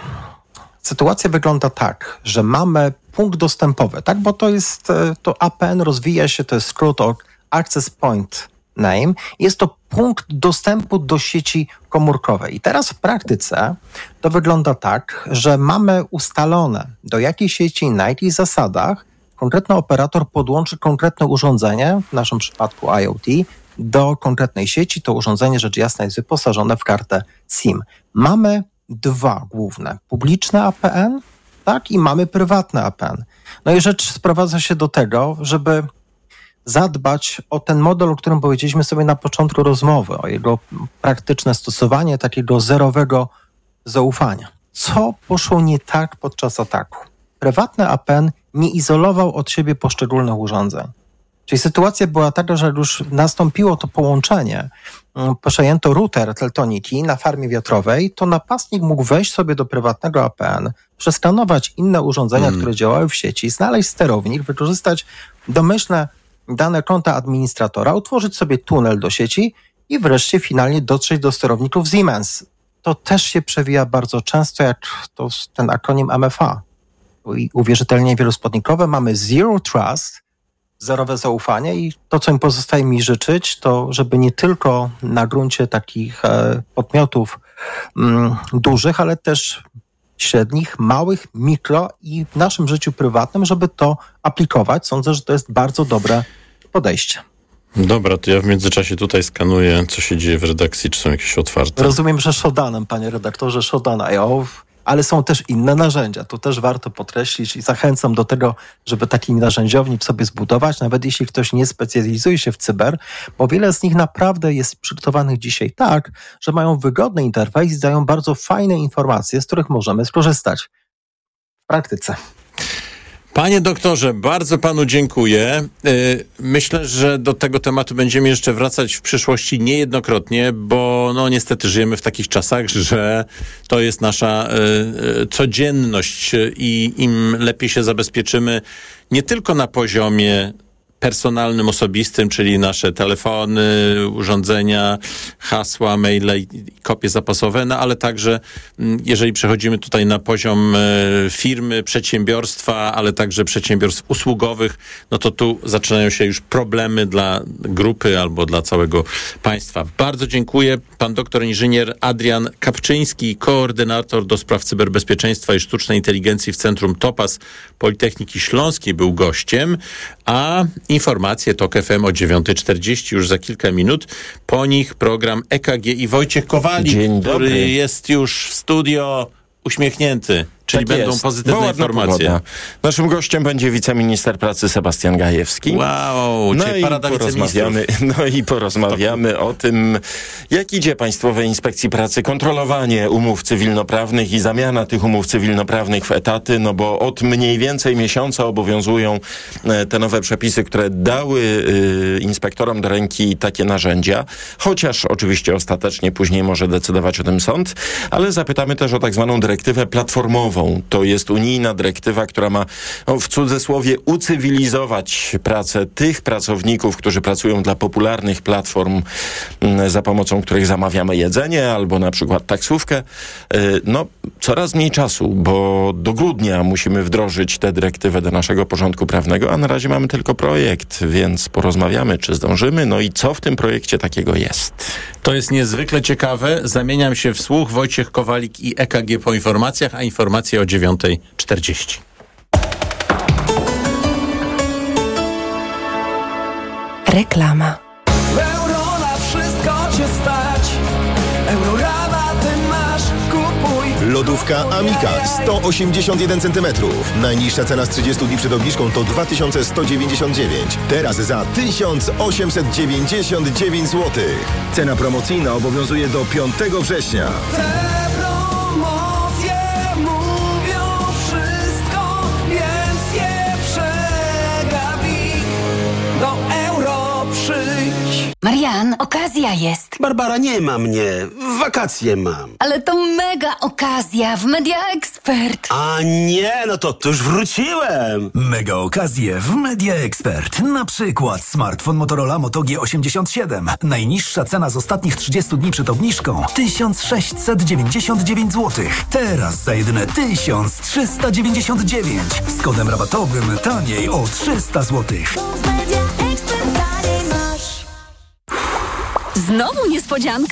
sytuacja wygląda tak, że mamy punkt dostępowy, tak, bo to jest, to A P N rozwija się, to jest skrót od Access Point Name. Jest to punkt dostępu do sieci komórkowej. I teraz w praktyce to wygląda tak, że mamy ustalone, do jakiej sieci, na jakich zasadach konkretny operator podłączy konkretne urządzenie, w naszym przypadku IoT, do konkretnej sieci. To urządzenie, rzecz jasna, jest wyposażone w kartę SIM. Mamy dwa główne. Publiczne A P N, tak, i mamy prywatne A P N. No i rzecz sprowadza się do tego, żeby zadbać o ten model, o którym powiedzieliśmy sobie na początku rozmowy, o jego praktyczne stosowanie takiego zerowego zaufania. Co poszło nie tak podczas ataku? Prywatny A P N nie izolował od siebie poszczególnych urządzeń. Czyli sytuacja była taka, że już nastąpiło to połączenie, przejęto router Teltoniki na farmie wiatrowej, to napastnik mógł wejść sobie do prywatnego A P N, przeskanować inne urządzenia, hmm. które działały w sieci, znaleźć sterownik, wykorzystać domyślne dane konta administratora, utworzyć sobie tunel do sieci i wreszcie finalnie dotrzeć do sterowników Siemens. To też się przewija bardzo często, jak to ten akronim M F A. Uwierzytelnienie wieloskładnikowe, mamy Zero Trust, zerowe zaufanie i to, co im pozostaje mi życzyć, to żeby nie tylko na gruncie takich e, podmiotów m, dużych, ale też średnich, małych, mikro i w naszym życiu prywatnym, żeby to aplikować. Sądzę, że to jest bardzo dobre podejście. Dobra, to ja w międzyczasie tutaj skanuję, co się dzieje w redakcji, czy są jakieś otwarte. Rozumiem, że Shodanem, panie redaktorze, Shodan kropka i o. ale są też inne narzędzia. To też warto podkreślić i zachęcam do tego, żeby taki narzędziownik sobie zbudować, nawet jeśli ktoś nie specjalizuje się w cyber, bo wiele z nich naprawdę jest przygotowanych dzisiaj tak, że mają wygodny interfejs i dają bardzo fajne informacje, z których możemy skorzystać w praktyce. Panie doktorze, bardzo panu dziękuję. Myślę, że do tego tematu będziemy jeszcze wracać w przyszłości niejednokrotnie, bo no niestety żyjemy w takich czasach, że to jest nasza codzienność i im lepiej się zabezpieczymy nie tylko na poziomie personalnym, osobistym, czyli nasze telefony, urządzenia, hasła, maile i kopie zapasowe, no ale także jeżeli przechodzimy tutaj na poziom firmy, przedsiębiorstwa, ale także przedsiębiorstw usługowych, no to tu zaczynają się już problemy dla grupy albo dla całego państwa. Bardzo dziękuję. Pan doktor inżynier Adrian Kapczyński, koordynator do spraw cyberbezpieczeństwa i sztucznej inteligencji w Centrum Topaz Politechniki Śląskiej był gościem, a informacje TOK F M o dziewiąta czterdzieści już za kilka minut. Po nich program E K G i Wojciech Kowalik, Dzień dobry. który jest już w studio uśmiechnięty. Czyli tak będą jest. pozytywne informacje. Pogoda. Naszym gościem będzie wiceminister pracy Sebastian Gajewski. Wow, no czyli i parada porozmawiamy, no i porozmawiamy o tym, jak idzie Państwowej Inspekcji Pracy kontrolowanie umów cywilnoprawnych i zamiana tych umów cywilnoprawnych w etaty, no bo od mniej więcej miesiąca obowiązują te nowe przepisy, które dały y, inspektorom do ręki takie narzędzia, chociaż oczywiście ostatecznie później może decydować o tym sąd, ale zapytamy też o tak zwaną dyrektywę platformową. To jest unijna dyrektywa, która ma no, w cudzysłowie ucywilizować pracę tych pracowników, którzy pracują dla popularnych platform, m, za pomocą których zamawiamy jedzenie albo na przykład taksówkę. Y, no, coraz mniej czasu, bo do grudnia musimy wdrożyć tę dyrektywę do naszego porządku prawnego, a na razie mamy tylko projekt, więc porozmawiamy, czy zdążymy, no i co w tym projekcie takiego jest. To jest niezwykle ciekawe. Zamieniam się w słuch. Wojciech Kowalik i E K G po informacjach, a informacje o dziewiąta czterdzieści. Reklama. Euro na wszystko cię stać. Euro rabaty masz, kupuj. Lodówka Amika sto osiemdziesiąt jeden centymetrów. Najniższa cena z trzydziestu dni przed obniżką to dwa tysiące sto dziewięćdziesiąt dziewięć. Teraz za tysiąc osiemset dziewięćdziesiąt dziewięć złotych. Cena promocyjna obowiązuje do piątego września. Te promocje mówią wszystko, więc je przegapi. Do euro przyjdź. Marian, okazja jest. Barbara, nie ma mnie. Wakacje mam. Ale to mega okazja w Media Expert. A nie, no to, to już wróciłem. Mega okazje w Media Expert. Na przykład smartfon Motorola Moto G osiemdziesiąt siedem. Najniższa cena z ostatnich trzydziestu dni przed obniżką tysiąc sześćset dziewięćdziesiąt dziewięć złotych. Teraz za jedyne tysiąc trzysta dziewięćdziesiąt dziewięć. Z kodem rabatowym taniej o trzysta złotych. Znowu niespodzianka?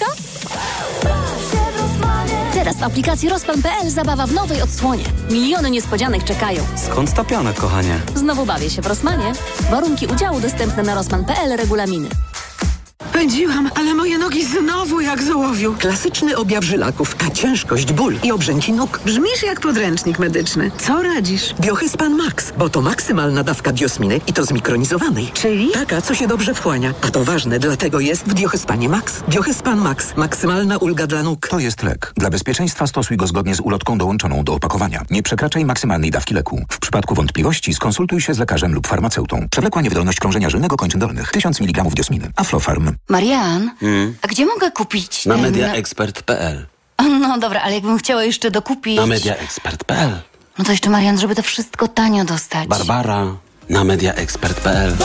Teraz w aplikacji Rozpan kropka pe el zabawa w nowej odsłonie. Miliony niespodzianek czekają. Skąd ta piana, kochanie? Znowu bawię się w Rosmanie. Warunki udziału dostępne na Rozpan kropka pe el, regulaminy. Pędziłam, ale moje nogi znowu jak z ołowiu. Klasyczny objaw żylaków, ta ciężkość, ból i obrzęki nóg. Brzmisz jak podręcznik medyczny. Co radzisz? Biohyspan Max, bo to maksymalna dawka diosminy i to zmikronizowanej. Czyli? Taka, co się dobrze wchłania. A to ważne, dlatego jest w Biohyspanie Max. Biohyspan Max. Maksymalna ulga dla nóg. To jest lek. Dla bezpieczeństwa stosuj go zgodnie z ulotką dołączoną do opakowania. Nie przekraczaj maksymalnej dawki leku. W przypadku wątpliwości skonsultuj się z lekarzem lub farmaceutą. Przewlekła niewydolność krążenia żylnego kończyn dolnych. tysiąc miligramów diosminy. Aflofarm. Marian, Hmm? a gdzie mogę kupić Na ten... mediaexpert kropka pe el. No dobra, ale jakbym chciała jeszcze dokupić... Na mediaexpert kropka pe el. No to jeszcze, Marian, żeby to wszystko tanio dostać. Barbara, na mediaexpert kropka pe el.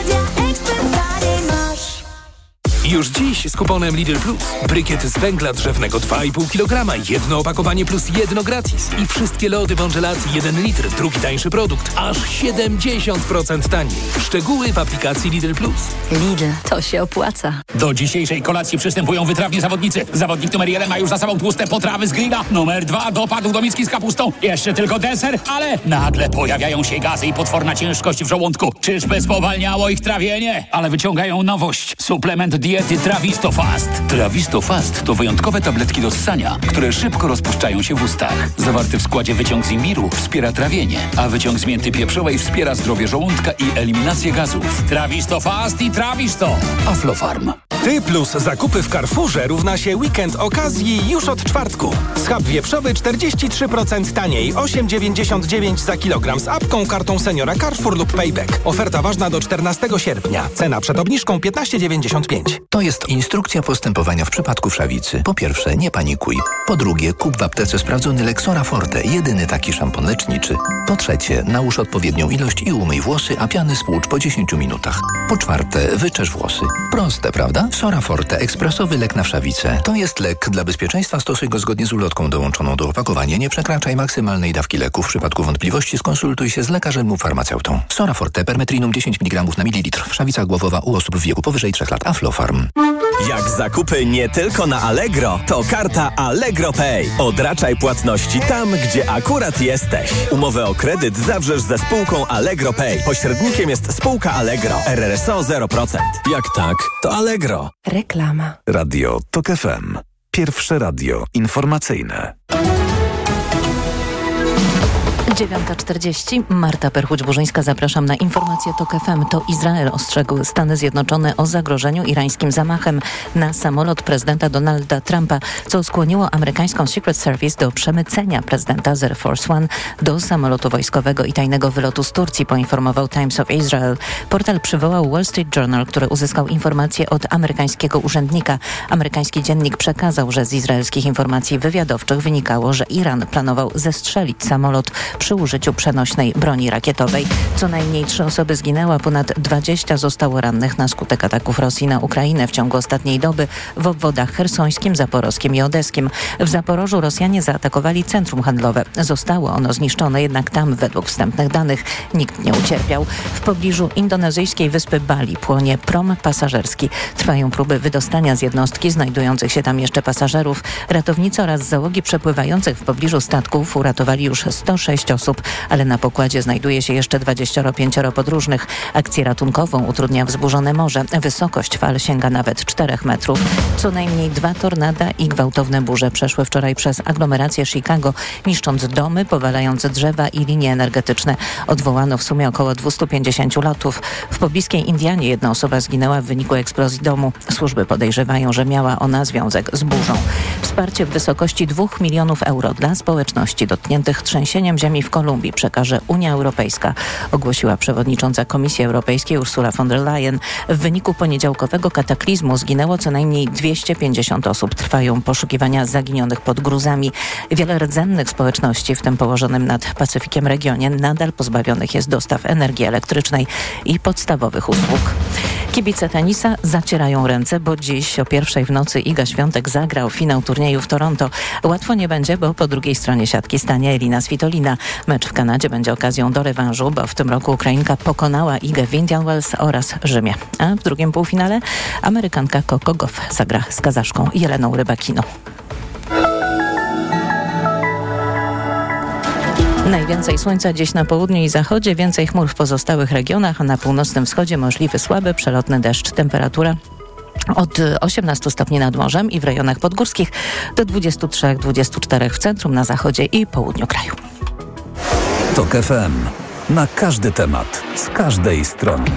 Już dziś z kuponem Lidl Plus. Brykiet z węgla drzewnego dwa i pół kilograma. Jedno opakowanie plus jedno gratis. I wszystkie lody Bongelat jeden litr. Drugi tańszy produkt. Aż siedemdziesiąt procent taniej. Szczegóły w aplikacji Lidl Plus. Lidl, to się opłaca. Do dzisiejszej kolacji przystępują wytrawni zawodnicy. Zawodnik numer jeden ma już za sobą tłuste potrawy z grilla. Numer dwa dopadł do miski z kapustą. Jeszcze tylko deser, ale nagle pojawiają się gazy i potworna ciężkość w żołądku. Czyżby spowalniało ich trawienie? Ale wyciągają nowość. Suplement diety diety Trawisto Fast. Trawisto Fast to wyjątkowe tabletki do ssania, które szybko rozpuszczają się w ustach. Zawarty w składzie wyciąg z imbiru wspiera trawienie, a wyciąg z mięty pieprzowej wspiera zdrowie żołądka i eliminację gazów. Trawisto Fast i Trawisto. Aflofarm. Ty plus zakupy w Carrefourze równa się weekend okazji już od czwartku. Schab wieprzowy czterdzieści trzy procent taniej, osiem dziewięćdziesiąt dziewięć za kilogram z apką, kartą seniora Carrefour lub Payback. Oferta ważna do czternastego sierpnia. Cena przed obniżką piętnaście dziewięćdziesiąt pięć. To jest instrukcja postępowania w przypadku wszawicy. Po pierwsze, nie panikuj. Po drugie, kup w aptece sprawdzony Lexora Forte, jedyny taki szampon leczniczy. Po trzecie, nałóż odpowiednią ilość i umyj włosy, a piany spłucz po dziesięciu minutach. Po czwarte, wyczesz włosy. Proste, prawda? Sora Forte, ekspresowy lek na wszawicę. To jest lek. Dla bezpieczeństwa stosuj go zgodnie z ulotką dołączoną do opakowania. Nie przekraczaj maksymalnej dawki leku. W przypadku wątpliwości skonsultuj się z lekarzem lub farmaceutą. Sora Forte, permetrinum dziesięć miligramów na mililitr. Wszawica głowowa u osób w wieku powyżej trzech lat. Aflofarm. Jak zakupy nie tylko na Allegro, to karta Allegro Pay. Odraczaj płatności tam, gdzie akurat jesteś. Umowę o kredyt zawrzesz ze spółką Allegro Pay. Pośrednikiem jest spółka Allegro. R R S O zero procent. Jak tak, to Allegro. Reklama. Radio TOK F M. Pierwsze radio informacyjne. dziewiąta czterdzieści. Marta Perchuć-Burzyńska, zapraszam na informację TOK F M. To Izrael ostrzegł Stany Zjednoczone o zagrożeniu irańskim zamachem na samolot prezydenta Donalda Trumpa, co skłoniło amerykańską Secret Service do przemycenia prezydenta z Air Force One do samolotu wojskowego i tajnego wylotu z Turcji, poinformował Times of Israel. Portal przywołał Wall Street Journal, który uzyskał informacje od amerykańskiego urzędnika. Amerykański dziennik przekazał, że z izraelskich informacji wywiadowczych wynikało, że Iran planował zestrzelić samolot przy użyciu przenośnej broni rakietowej. Co najmniej trzy osoby zginęły, a ponad dwadzieścia zostało rannych na skutek ataków Rosji na Ukrainę w ciągu ostatniej doby w obwodach chersońskim, zaporowskim i odeskim. W Zaporożu Rosjanie zaatakowali centrum handlowe. Zostało ono zniszczone, jednak tam według wstępnych danych nikt nie ucierpiał. W pobliżu indonezyjskiej wyspy Bali płonie prom pasażerski. Trwają próby wydostania z jednostki znajdujących się tam jeszcze pasażerów. Ratownicy oraz załogi przepływających w pobliżu statków uratowali już sto sześć osób, ale na pokładzie znajduje się jeszcze dwadzieścia pięć podróżnych. Akcję ratunkową utrudnia wzburzone morze. Wysokość fal sięga nawet czterech metrów. Co najmniej dwa tornada i gwałtowne burze przeszły wczoraj przez aglomerację Chicago, niszcząc domy, powalając drzewa i linie energetyczne. Odwołano w sumie około dwieście pięćdziesiąt lotów. W pobliskiej Indianie jedna osoba zginęła w wyniku eksplozji domu. Służby podejrzewają, że miała ona związek z burzą. Wsparcie w wysokości dwóch milionów euro dla społeczności dotkniętych trzęsieniem ziemi w Kolumbii przekaże Unia Europejska, ogłosiła przewodnicząca Komisji Europejskiej Ursula von der Leyen. W wyniku poniedziałkowego kataklizmu zginęło co najmniej dwieście pięćdziesiąt osób. Trwają poszukiwania zaginionych pod gruzami. Wiele rdzennych społeczności w tym położonym nad Pacyfikiem regionie nadal pozbawionych jest dostaw energii elektrycznej i podstawowych usług. Kibice tenisa zacierają ręce, bo dziś o pierwszej w nocy Iga Świątek zagrał finał turnieju w Toronto. Łatwo nie będzie, bo po drugiej stronie siatki stanie Elina Svitolina. Mecz w Kanadzie będzie okazją do rewanżu, bo w tym roku Ukrainka pokonała Igę w Indian Wells oraz Rzymie. A w drugim półfinale Amerykanka Coco Gauff zagra z Kazaszką Jeleną Rybakiną. Najwięcej słońca dziś na południu i zachodzie, więcej chmur w pozostałych regionach, a na północnym wschodzie możliwy słaby, przelotny deszcz. Temperatura od osiemnastu stopni nad morzem i w rejonach podgórskich do dwudziestu trzech do dwudziestu czterech w centrum, na zachodzie i południu kraju. TOK F M. Na każdy temat, z każdej strony.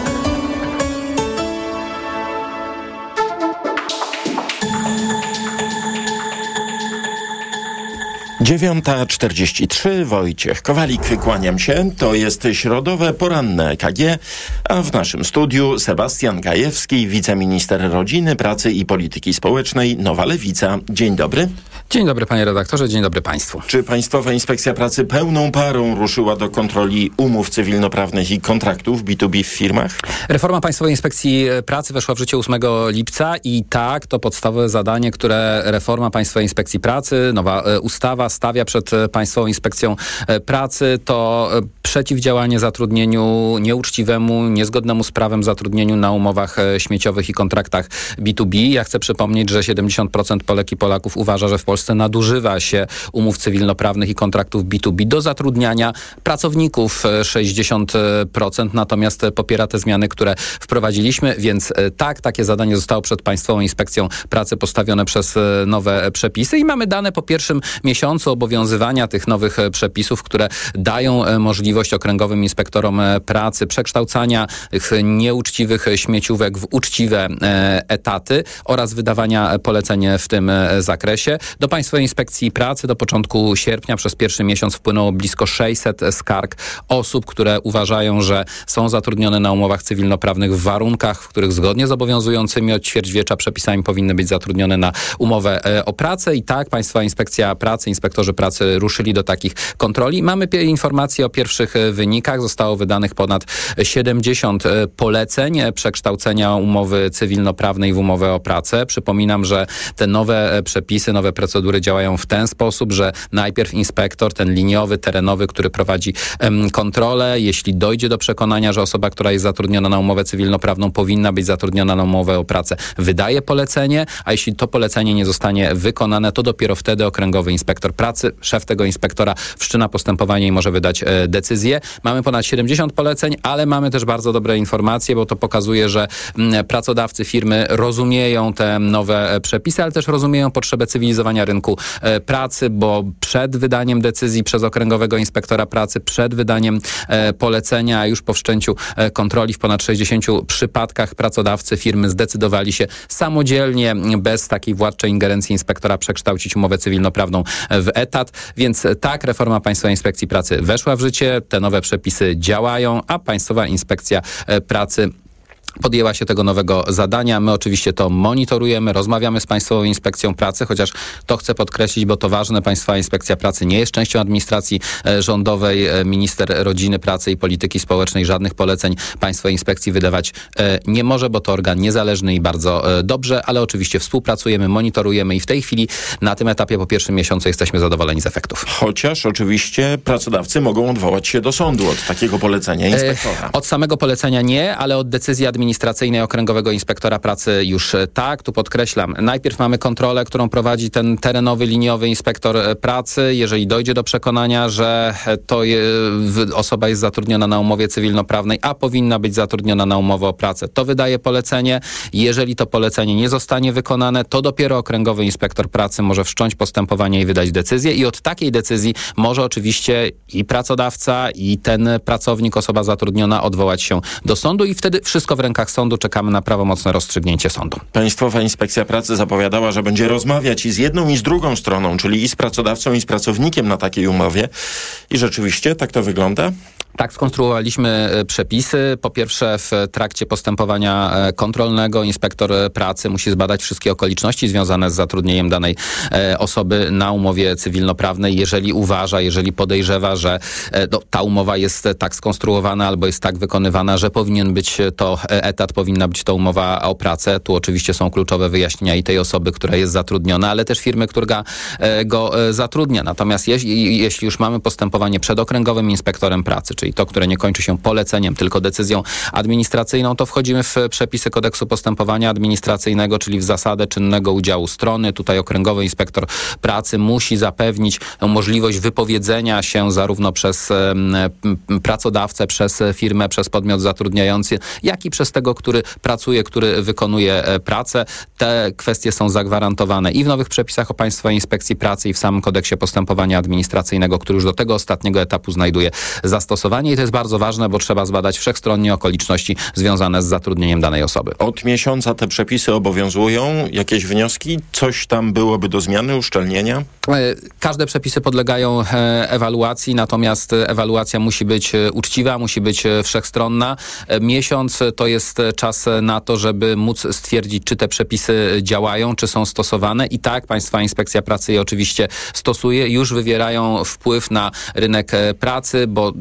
dziewiąta czterdzieści trzy, Wojciech Kowalik, kłaniam się. To jest środowe poranne E K G, a w naszym studiu Sebastian Gajewski, wiceminister rodziny, pracy i polityki społecznej, Nowa Lewica. Dzień dobry. Dzień dobry panie redaktorze, dzień dobry państwu. Czy Państwowa Inspekcja Pracy pełną parą ruszyła do kontroli umów cywilnoprawnych i kontraktów B dwa B w firmach? Reforma Państwowej Inspekcji Pracy weszła w życie ósmego lipca i tak, to podstawowe zadanie, które reforma Państwowej Inspekcji Pracy, nowa ustawa stawia przed Państwową Inspekcją Pracy, to przeciwdziałanie zatrudnieniu nieuczciwemu, niezgodnemu z prawem zatrudnieniu na umowach śmieciowych i kontraktach B dwa B. Ja chcę przypomnieć, że siedemdziesiąt procent Polek i Polaków uważa, że w Polsce nadużywa się umów cywilnoprawnych i kontraktów B dwa B do zatrudniania pracowników. sześćdziesiąt procent natomiast popiera te zmiany, które wprowadziliśmy, więc tak, takie zadanie zostało przed Państwową Inspekcją Pracy postawione przez nowe przepisy i mamy dane po pierwszym miesiącu obowiązywania tych nowych przepisów, które dają możliwość okręgowym inspektorom pracy przekształcania tych nieuczciwych śmieciówek w uczciwe etaty oraz wydawania poleceń w tym zakresie. Do Państwowej Inspekcji Pracy do początku sierpnia przez pierwszy miesiąc wpłynęło blisko sześćset skarg osób, które uważają, że są zatrudnione na umowach cywilnoprawnych w warunkach, w których zgodnie z obowiązującymi od ćwierćwiecza przepisami powinny być zatrudnione na umowę o pracę. I tak Państwowa Inspekcja Pracy, inspektorzy pracy ruszyli do takich kontroli. Mamy p- informacje o pierwszych wynikach. Zostało wydanych ponad siedemdziesiąt poleceń przekształcenia umowy cywilnoprawnej w umowę o pracę. Przypominam, że te nowe przepisy, nowe procedury działają w ten sposób, że najpierw inspektor, ten liniowy, terenowy, który prowadzi um, kontrolę, jeśli dojdzie do przekonania, że osoba, która jest zatrudniona na umowę cywilnoprawną powinna być zatrudniona na umowę o pracę, wydaje polecenie, a jeśli to polecenie nie zostanie wykonane, to dopiero wtedy okręgowy inspektor pracy, szef tego inspektora wszczyna postępowanie i może wydać e, decyzję. Mamy ponad siedemdziesiąt poleceń, ale mamy też bardzo dobre informacje, bo to pokazuje, że m, pracodawcy, firmy rozumieją te nowe e, przepisy, ale też rozumieją potrzebę cywilizowania rynku e, pracy, bo przed wydaniem decyzji przez okręgowego inspektora pracy, przed wydaniem e, polecenia, a już po wszczęciu e, kontroli w ponad sześćdziesięciu przypadkach pracodawcy, firmy zdecydowali się samodzielnie, bez takiej władczej ingerencji inspektora przekształcić umowę cywilnoprawną w etat. Więc tak, reforma Państwowej Inspekcji Pracy weszła w życie, te nowe przepisy działają, a Państwowa Inspekcja Pracy podjęła się tego nowego zadania. My oczywiście to monitorujemy, rozmawiamy z Państwową Inspekcją Pracy, chociaż to chcę podkreślić, bo to ważne, Państwowa Inspekcja Pracy nie jest częścią administracji rządowej. Minister Rodziny, Pracy i Polityki Społecznej żadnych poleceń Państwowej Inspekcji wydawać nie może, bo to organ niezależny i bardzo dobrze, ale oczywiście współpracujemy, monitorujemy i w tej chwili na tym etapie po pierwszym miesiącu jesteśmy zadowoleni z efektów. Chociaż oczywiście pracodawcy mogą odwołać się do sądu od takiego polecenia inspektora. Od samego polecenia nie, ale od decyzji administracyjnej administracyjnej Okręgowego Inspektora Pracy już tak. Tu podkreślam, najpierw mamy kontrolę, którą prowadzi ten terenowy, liniowy inspektor pracy. Jeżeli dojdzie do przekonania, że to je, osoba jest zatrudniona na umowie cywilnoprawnej, a powinna być zatrudniona na umowę o pracę, to wydaje polecenie. Jeżeli to polecenie nie zostanie wykonane, to dopiero Okręgowy Inspektor Pracy może wszcząć postępowanie i wydać decyzję i od takiej decyzji może oczywiście i pracodawca, i ten pracownik, osoba zatrudniona odwołać się do sądu i wtedy wszystko w rękach sądu, czekamy na prawomocne rozstrzygnięcie sądu. Państwowa Inspekcja Pracy zapowiadała, że będzie rozmawiać i z jedną, i z drugą stroną, czyli i z pracodawcą, i z pracownikiem na takiej umowie. I rzeczywiście tak to wygląda? Tak, skonstruowaliśmy przepisy. Po pierwsze, w trakcie postępowania kontrolnego inspektor pracy musi zbadać wszystkie okoliczności związane z zatrudnieniem danej osoby na umowie cywilnoprawnej. Jeżeli uważa, jeżeli podejrzewa, że no, ta umowa jest tak skonstruowana albo jest tak wykonywana, że powinien być to etat, powinna być to umowa o pracę. Tu oczywiście są kluczowe wyjaśnienia i tej osoby, która jest zatrudniona, ale też firmy, która go zatrudnia. Natomiast jeśli, jeśli już mamy postępowanie przed okręgowym inspektorem pracy, czyli to, które nie kończy się poleceniem, tylko decyzją administracyjną, to wchodzimy w przepisy kodeksu postępowania administracyjnego, czyli w zasadę czynnego udziału strony. Tutaj okręgowy inspektor pracy musi zapewnić możliwość wypowiedzenia się zarówno przez um, pracodawcę, przez firmę, przez podmiot zatrudniający, jak i przez tego, który pracuje, który wykonuje pracę. Te kwestie są zagwarantowane i w nowych przepisach o Państwowej Inspekcji Pracy, i w samym kodeksie postępowania administracyjnego, który już do tego ostatniego etapu znajduje zastosowanie. I to jest bardzo ważne, bo trzeba zbadać wszechstronnie okoliczności związane z zatrudnieniem danej osoby. Od miesiąca te przepisy obowiązują. Jakieś wnioski? Coś tam byłoby do zmiany, uszczelnienia? Każde przepisy podlegają ewaluacji, natomiast ewaluacja musi być uczciwa, musi być wszechstronna. Miesiąc to jest czas na to, żeby móc stwierdzić, czy te przepisy działają, czy są stosowane. I tak Państwowa Inspekcja Pracy je oczywiście stosuje. Już wywierają wpływ na rynek pracy, bo raz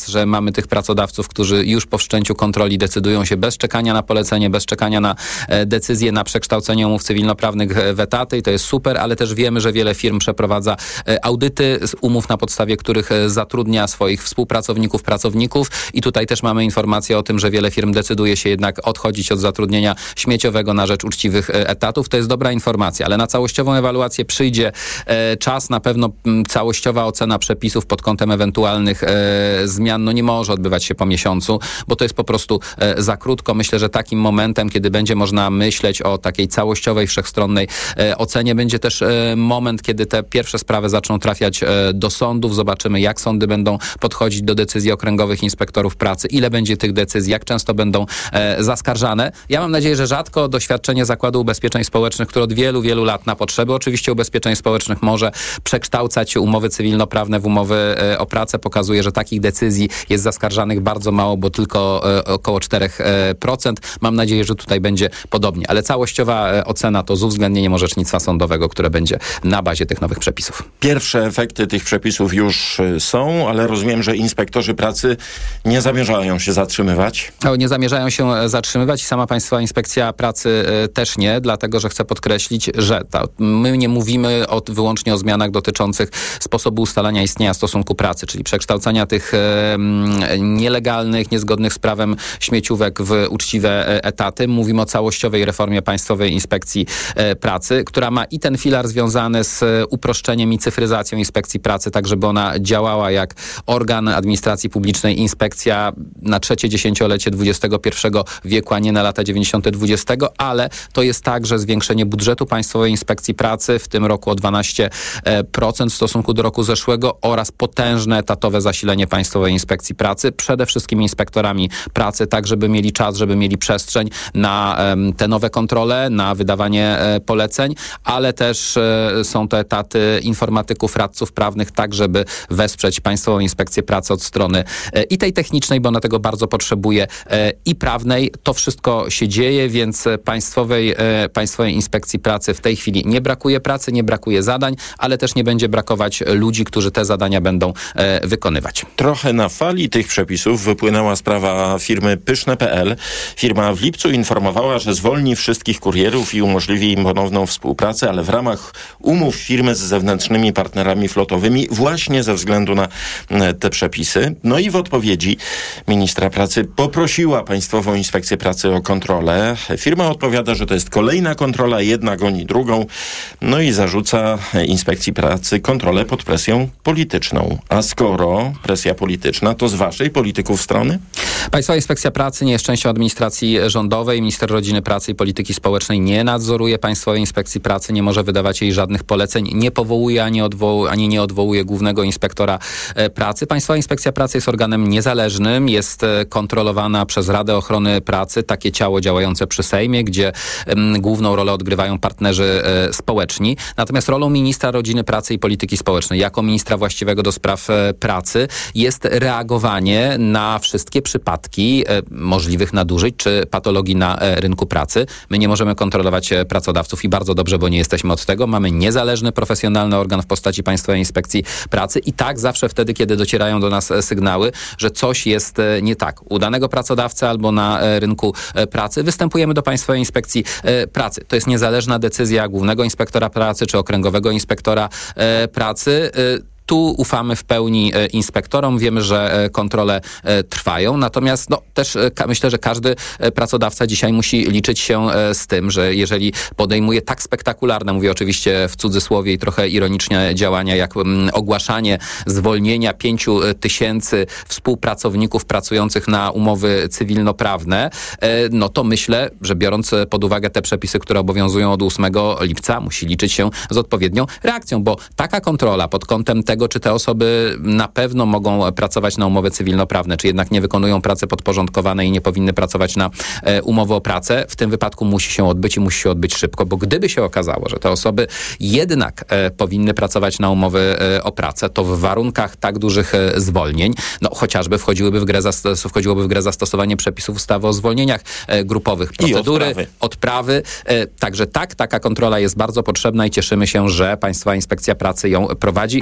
raz, że mamy tych pracodawców, którzy już po wszczęciu kontroli decydują się bez czekania na polecenie, bez czekania na e, decyzję, na przekształcenie umów cywilnoprawnych w etaty i to jest super, ale też wiemy, że wiele firm przeprowadza e, audyty z umów, na podstawie których e, zatrudnia swoich współpracowników, pracowników i tutaj też mamy informację o tym, że wiele firm decyduje się jednak odchodzić od zatrudnienia śmieciowego na rzecz uczciwych e, etatów. To jest dobra informacja, ale na całościową ewaluację przyjdzie e, czas, na pewno m, całościowa ocena przepisów pod kątem ewentualnych e, zmian no nie może odbywać się po miesiącu, bo to jest po prostu e, za krótko. Myślę, że takim momentem, kiedy będzie można myśleć o takiej całościowej, wszechstronnej e, ocenie, będzie też e, moment, kiedy te pierwsze sprawy zaczną trafiać e, do sądów. Zobaczymy, jak sądy będą podchodzić do decyzji okręgowych inspektorów pracy, ile będzie tych decyzji, jak często będą e, zaskarżane. Ja mam nadzieję, że rzadko. Doświadczenie Zakładu Ubezpieczeń Społecznych, które od wielu, wielu lat na potrzeby oczywiście ubezpieczeń społecznych może przekształcać umowy cywilnoprawne w umowy e, o pracę, pokazuje, że takich decyzji jest zaskarżanych bardzo mało, bo tylko e, około cztery procent. Mam nadzieję, że tutaj będzie podobnie, ale całościowa e, ocena to z uwzględnieniem orzecznictwa sądowego, które będzie na bazie tych nowych przepisów. Pierwsze efekty tych przepisów już są, ale rozumiem, że inspektorzy pracy nie zamierzają się zatrzymywać. O, nie zamierzają się zatrzymywać i sama Państwowa Inspekcja Pracy e, też nie, dlatego, że chcę podkreślić, że ta, my nie mówimy o, wyłącznie o zmianach dotyczących sposobu ustalania istnienia stosunku pracy, czyli przekształcania tych e, nielegalnych, niezgodnych z prawem śmieciówek w uczciwe etaty. Mówimy o całościowej reformie Państwowej Inspekcji e, Pracy, która ma i ten filar związany z uproszczeniem i cyfryzacją Inspekcji Pracy, tak żeby ona działała jak organ administracji publicznej, inspekcja na trzecie dziesięciolecie dwudziestego pierwszego wieku, a nie na lata dziewięćdziesiąte dwudziestego, ale to jest także zwiększenie budżetu Państwowej Inspekcji Pracy, w tym roku o dwanaście procent w stosunku do roku zeszłego oraz potężne etatowe zasilenie Państwowej Inspekcji Pracy, przede wszystkim inspektorami pracy, tak żeby mieli czas, żeby mieli przestrzeń na um, te nowe kontrole, na wydawanie e, poleceń, ale też e, są to etaty informatyków, radców prawnych, tak żeby wesprzeć Państwową Inspekcję Pracy od strony e, i tej technicznej, bo ona tego bardzo potrzebuje, e, i prawnej. To wszystko się dzieje, więc Państwowej, e, Państwowej Inspekcji Pracy w tej chwili nie brakuje pracy, nie brakuje zadań, ale też nie będzie brakować ludzi, którzy te zadania będą e, wykonywać. Trochę na fali tych przepisów wypłynęła sprawa firmy pyszne kropka p l. Firma w lipcu informowała, że zwolni wszystkich kurierów i umożliwi im ponowną współpracę, ale w ramach umów firmy z zewnętrznymi partnerami flotowymi właśnie ze względu na te przepisy. No i w odpowiedzi ministra pracy poprosiła Państwową Inspekcję Pracy o kontrolę. Firma odpowiada, że to jest kolejna kontrola, jedna goni drugą, no i zarzuca Inspekcji Pracy kontrolę pod presją polityczną. A skoro presja polityczna, to z waszej, polityków, strony? Państwowa Inspekcja Pracy nie jest częścią administracji rządowej. Minister Rodziny, Pracy i Polityki Społecznej nie nadzoruje Państwowej Inspekcji Pracy, nie może wydawać jej żadnych poleceń, nie powołuje ani, odwołuje, ani nie odwołuje głównego inspektora e, pracy. Państwowa Inspekcja Pracy jest organem niezależnym, jest e, kontrolowana przez Radę Ochrony Pracy, takie ciało działające przy Sejmie, gdzie m, główną rolę odgrywają partnerzy e, społeczni. Natomiast rolą ministra Rodziny, Pracy i Polityki Społecznej, jako ministra właściwego do spraw e, pracy, jest reagowanie na wszystkie przypadki e, możliwych nadużyć czy patologii na e, rynku pracy. My nie możemy kontrolować e, pracodawców i bardzo dobrze, bo nie jesteśmy od tego. Mamy niezależny, profesjonalny organ w postaci Państwowej Inspekcji Pracy i tak zawsze wtedy, kiedy docierają do nas sygnały, że coś jest e, nie tak u danego pracodawcy albo na e, rynku e, pracy, występujemy do Państwowej Inspekcji e, Pracy. To jest niezależna decyzja głównego inspektora pracy czy okręgowego inspektora e, pracy. E, Tu ufamy w pełni e, inspektorom, wiemy, że e, kontrole e, trwają, natomiast no, też e, ka- myślę, że każdy e, pracodawca dzisiaj musi liczyć się e, z tym, że jeżeli podejmuje tak spektakularne, mówię oczywiście w cudzysłowie i trochę ironicznie, działania jak m, ogłaszanie zwolnienia pięciu tysięcy współpracowników pracujących na umowy cywilnoprawne, e, no to myślę, że biorąc pod uwagę te przepisy, które obowiązują od ósmego lipca, musi liczyć się z odpowiednią reakcją, bo taka kontrola pod kątem tego, czy te osoby na pewno mogą pracować na umowy cywilnoprawne, czy jednak nie wykonują pracy podporządkowanej i nie powinny pracować na e, umowę o pracę, w tym wypadku musi się odbyć i musi się odbyć szybko, bo gdyby się okazało, że te osoby jednak e, powinny pracować na umowy e, o pracę, to w warunkach tak dużych e, zwolnień, no chociażby wchodziłyby w grę zastos- wchodziłoby w grę zastosowanie przepisów ustawy o zwolnieniach e, grupowych, procedury, odprawy. odprawy. E, także tak, taka kontrola jest bardzo potrzebna i cieszymy się, że Państwowa Inspekcja Pracy ją prowadzi. Nawet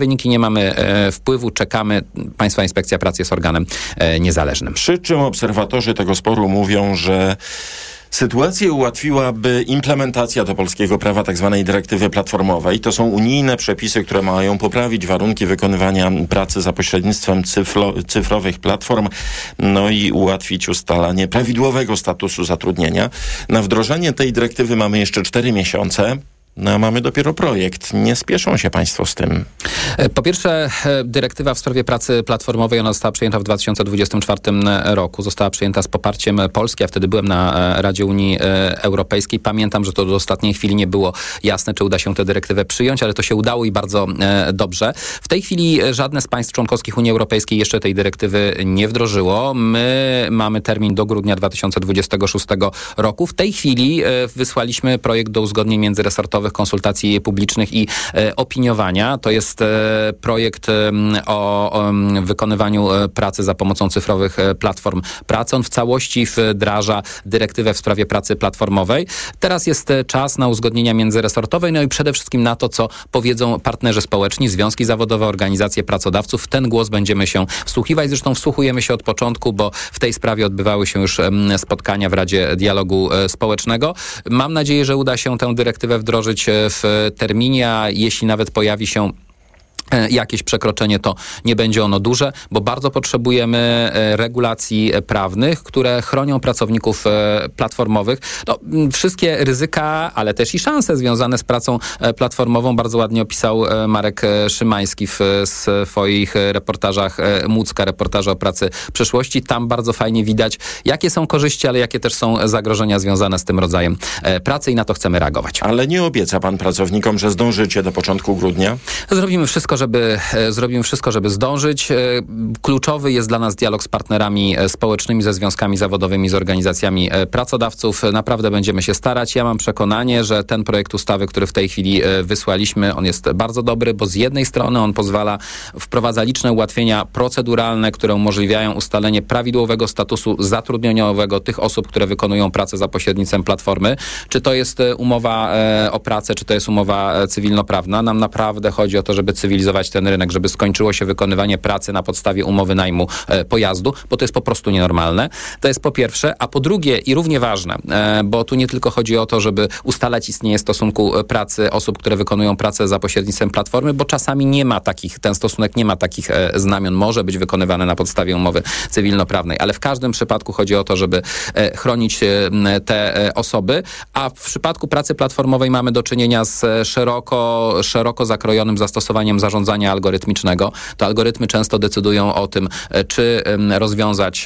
wyniki nie mamy e, wpływu, czekamy. Państwa Inspekcja Pracy jest organem e, niezależnym. Przy czym obserwatorzy tego sporu mówią, że sytuację ułatwiłaby implementacja do polskiego prawa tzw. dyrektywy platformowej. To są unijne przepisy, które mają poprawić warunki wykonywania pracy za pośrednictwem cyfro, cyfrowych platform, no i ułatwić ustalanie prawidłowego statusu zatrudnienia. Na wdrożenie tej dyrektywy mamy jeszcze cztery miesiące. No a mamy dopiero projekt. Nie spieszą się państwo z tym? Po pierwsze, dyrektywa w sprawie pracy platformowej, ona została przyjęta w dwa tysiące dwudziestym czwartym roku. Została przyjęta z poparciem Polski. Ja wtedy byłem na Radzie Unii Europejskiej. Pamiętam, że to do ostatniej chwili nie było jasne, czy uda się tę dyrektywę przyjąć, ale to się udało i bardzo dobrze. W tej chwili żadne z państw członkowskich Unii Europejskiej jeszcze tej dyrektywy nie wdrożyło. My mamy termin do grudnia dwa tysiące dwudziestego szóstego roku. W tej chwili wysłaliśmy projekt do uzgodnień międzyresortowych, konsultacji publicznych i e, opiniowania. To jest e, projekt e, o, o wykonywaniu e, pracy za pomocą cyfrowych e, platform pracy. On w całości wdraża dyrektywę w sprawie pracy platformowej. Teraz jest e, czas na uzgodnienia międzyresortowe, no i przede wszystkim na to, co powiedzą partnerzy społeczni, związki zawodowe, organizacje pracodawców. W ten głos będziemy się wsłuchiwać. Zresztą wsłuchujemy się od początku, bo w tej sprawie odbywały się już e, spotkania w Radzie Dialogu e, Społecznego. Mam nadzieję, że uda się tę dyrektywę wdrożyć w terminie, a jeśli nawet pojawi się jakieś przekroczenie, to nie będzie ono duże, bo bardzo potrzebujemy regulacji prawnych, które chronią pracowników platformowych. No, wszystkie ryzyka, ale też i szanse związane z pracą platformową bardzo ładnie opisał Marek Szymański w swoich reportażach Mucka, reportaże o pracy przyszłości. Tam bardzo fajnie widać, jakie są korzyści, ale jakie też są zagrożenia związane z tym rodzajem pracy i na to chcemy reagować. Ale nie obieca pan pracownikom, że zdążycie do początku grudnia? Zrobimy wszystko, żeby zrobimy wszystko, żeby zdążyć. Kluczowy jest dla nas dialog z partnerami społecznymi, ze związkami zawodowymi, z organizacjami pracodawców. Naprawdę będziemy się starać. Ja mam przekonanie, że ten projekt ustawy, który w tej chwili wysłaliśmy, on jest bardzo dobry, bo z jednej strony on pozwala, wprowadza liczne ułatwienia proceduralne, które umożliwiają ustalenie prawidłowego statusu zatrudnieniowego tych osób, które wykonują pracę za pośrednictwem platformy. Czy to jest umowa o pracę, czy to jest umowa cywilnoprawna. Nam naprawdę chodzi o to, żeby cywilizować ten rynek, żeby skończyło się wykonywanie pracy na podstawie umowy najmu e, pojazdu, bo to jest po prostu nienormalne. To jest po pierwsze, a po drugie i równie ważne, e, bo tu nie tylko chodzi o to, żeby ustalać istnienie stosunku pracy osób, które wykonują pracę za pośrednictwem platformy, bo czasami nie ma takich, ten stosunek nie ma takich e, znamion, może być wykonywany na podstawie umowy cywilnoprawnej, ale w każdym przypadku chodzi o to, żeby e, chronić e, te e, osoby, a w przypadku pracy platformowej mamy do czynienia z szeroko, szeroko zakrojonym zastosowaniem zarządzania algorytmicznego. To algorytmy często decydują o tym, czy rozwiązać,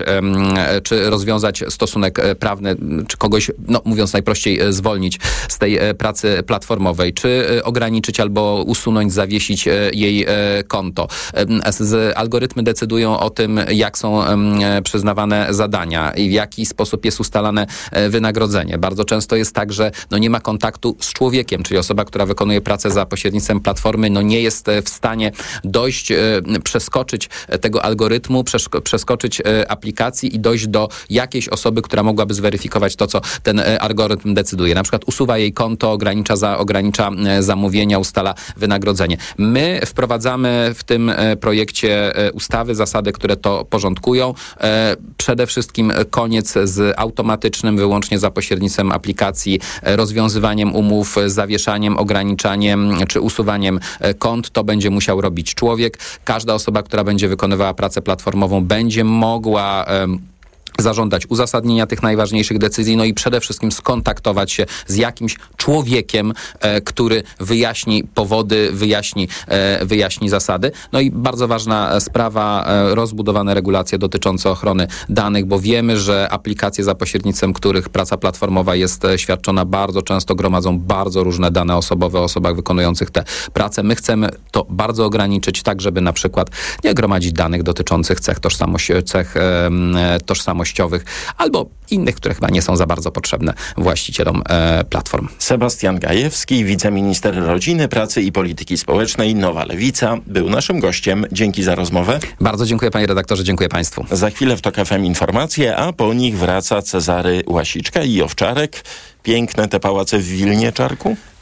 czy rozwiązać stosunek prawny, czy kogoś, no mówiąc najprościej, zwolnić z tej pracy platformowej, czy ograniczyć albo usunąć, zawiesić jej konto. Algorytmy decydują o tym, jak są przyznawane zadania i w jaki sposób jest ustalane wynagrodzenie. Bardzo często jest tak, że no nie ma kontaktu z człowiekiem, czyli osoba, która wykonuje pracę za pośrednictwem platformy, no nie jest w stanie dojść, e, przeskoczyć tego algorytmu, przeszko- przeskoczyć e, aplikacji i dojść do jakiejś osoby, która mogłaby zweryfikować to, co ten e, algorytm decyduje. Na przykład usuwa jej konto, ogranicza, za, ogranicza e, zamówienia, ustala wynagrodzenie. My wprowadzamy w tym e, projekcie e, ustawy zasady, które to porządkują. E, przede wszystkim koniec z automatycznym, wyłącznie za pośrednictwem aplikacji, e, rozwiązywaniem umów, zawieszaniem, ograniczaniem czy usuwaniem e, kont. To będzie musiał robić człowiek. Każda osoba, która będzie wykonywała pracę platformową, będzie mogła um, zażądać uzasadnienia tych najważniejszych decyzji, no i przede wszystkim skontaktować się z jakimś człowiekiem, e, który wyjaśni powody, wyjaśni, e, wyjaśni zasady. No i bardzo ważna sprawa, e, rozbudowane regulacje dotyczące ochrony danych, bo wiemy, że aplikacje, za pośrednictwem których praca platformowa jest e, świadczona, bardzo często gromadzą bardzo różne dane osobowe o osobach wykonujących tę pracę. My chcemy to bardzo ograniczyć, tak żeby na przykład nie gromadzić danych dotyczących cech, tożsamości, cech e, tożsamości albo innych, które chyba nie są za bardzo potrzebne właścicielom e, platform. Sebastian Gajewski, wiceminister rodziny, pracy i polityki społecznej, Nowa Lewica, był naszym gościem. Dzięki za rozmowę. Bardzo dziękuję, panie redaktorze, dziękuję państwu. Za chwilę w TOK F M informacje, a po nich wraca Cezary Łasiczka i Owczarek. Piękne te pałace w Wilnie, Czarku?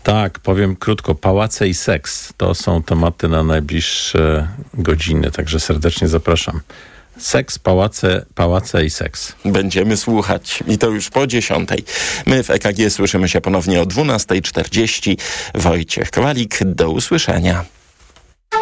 Tak, powiem krótko. Pałace i seks to są tematy na najbliższe godziny, także serdecznie zapraszam. Seks, pałace, pałace i seks. Będziemy słuchać i to już po dziesiątej. My w E K G słyszymy się ponownie o dwunastej czterdzieści. Wojciech Kowalik, do usłyszenia.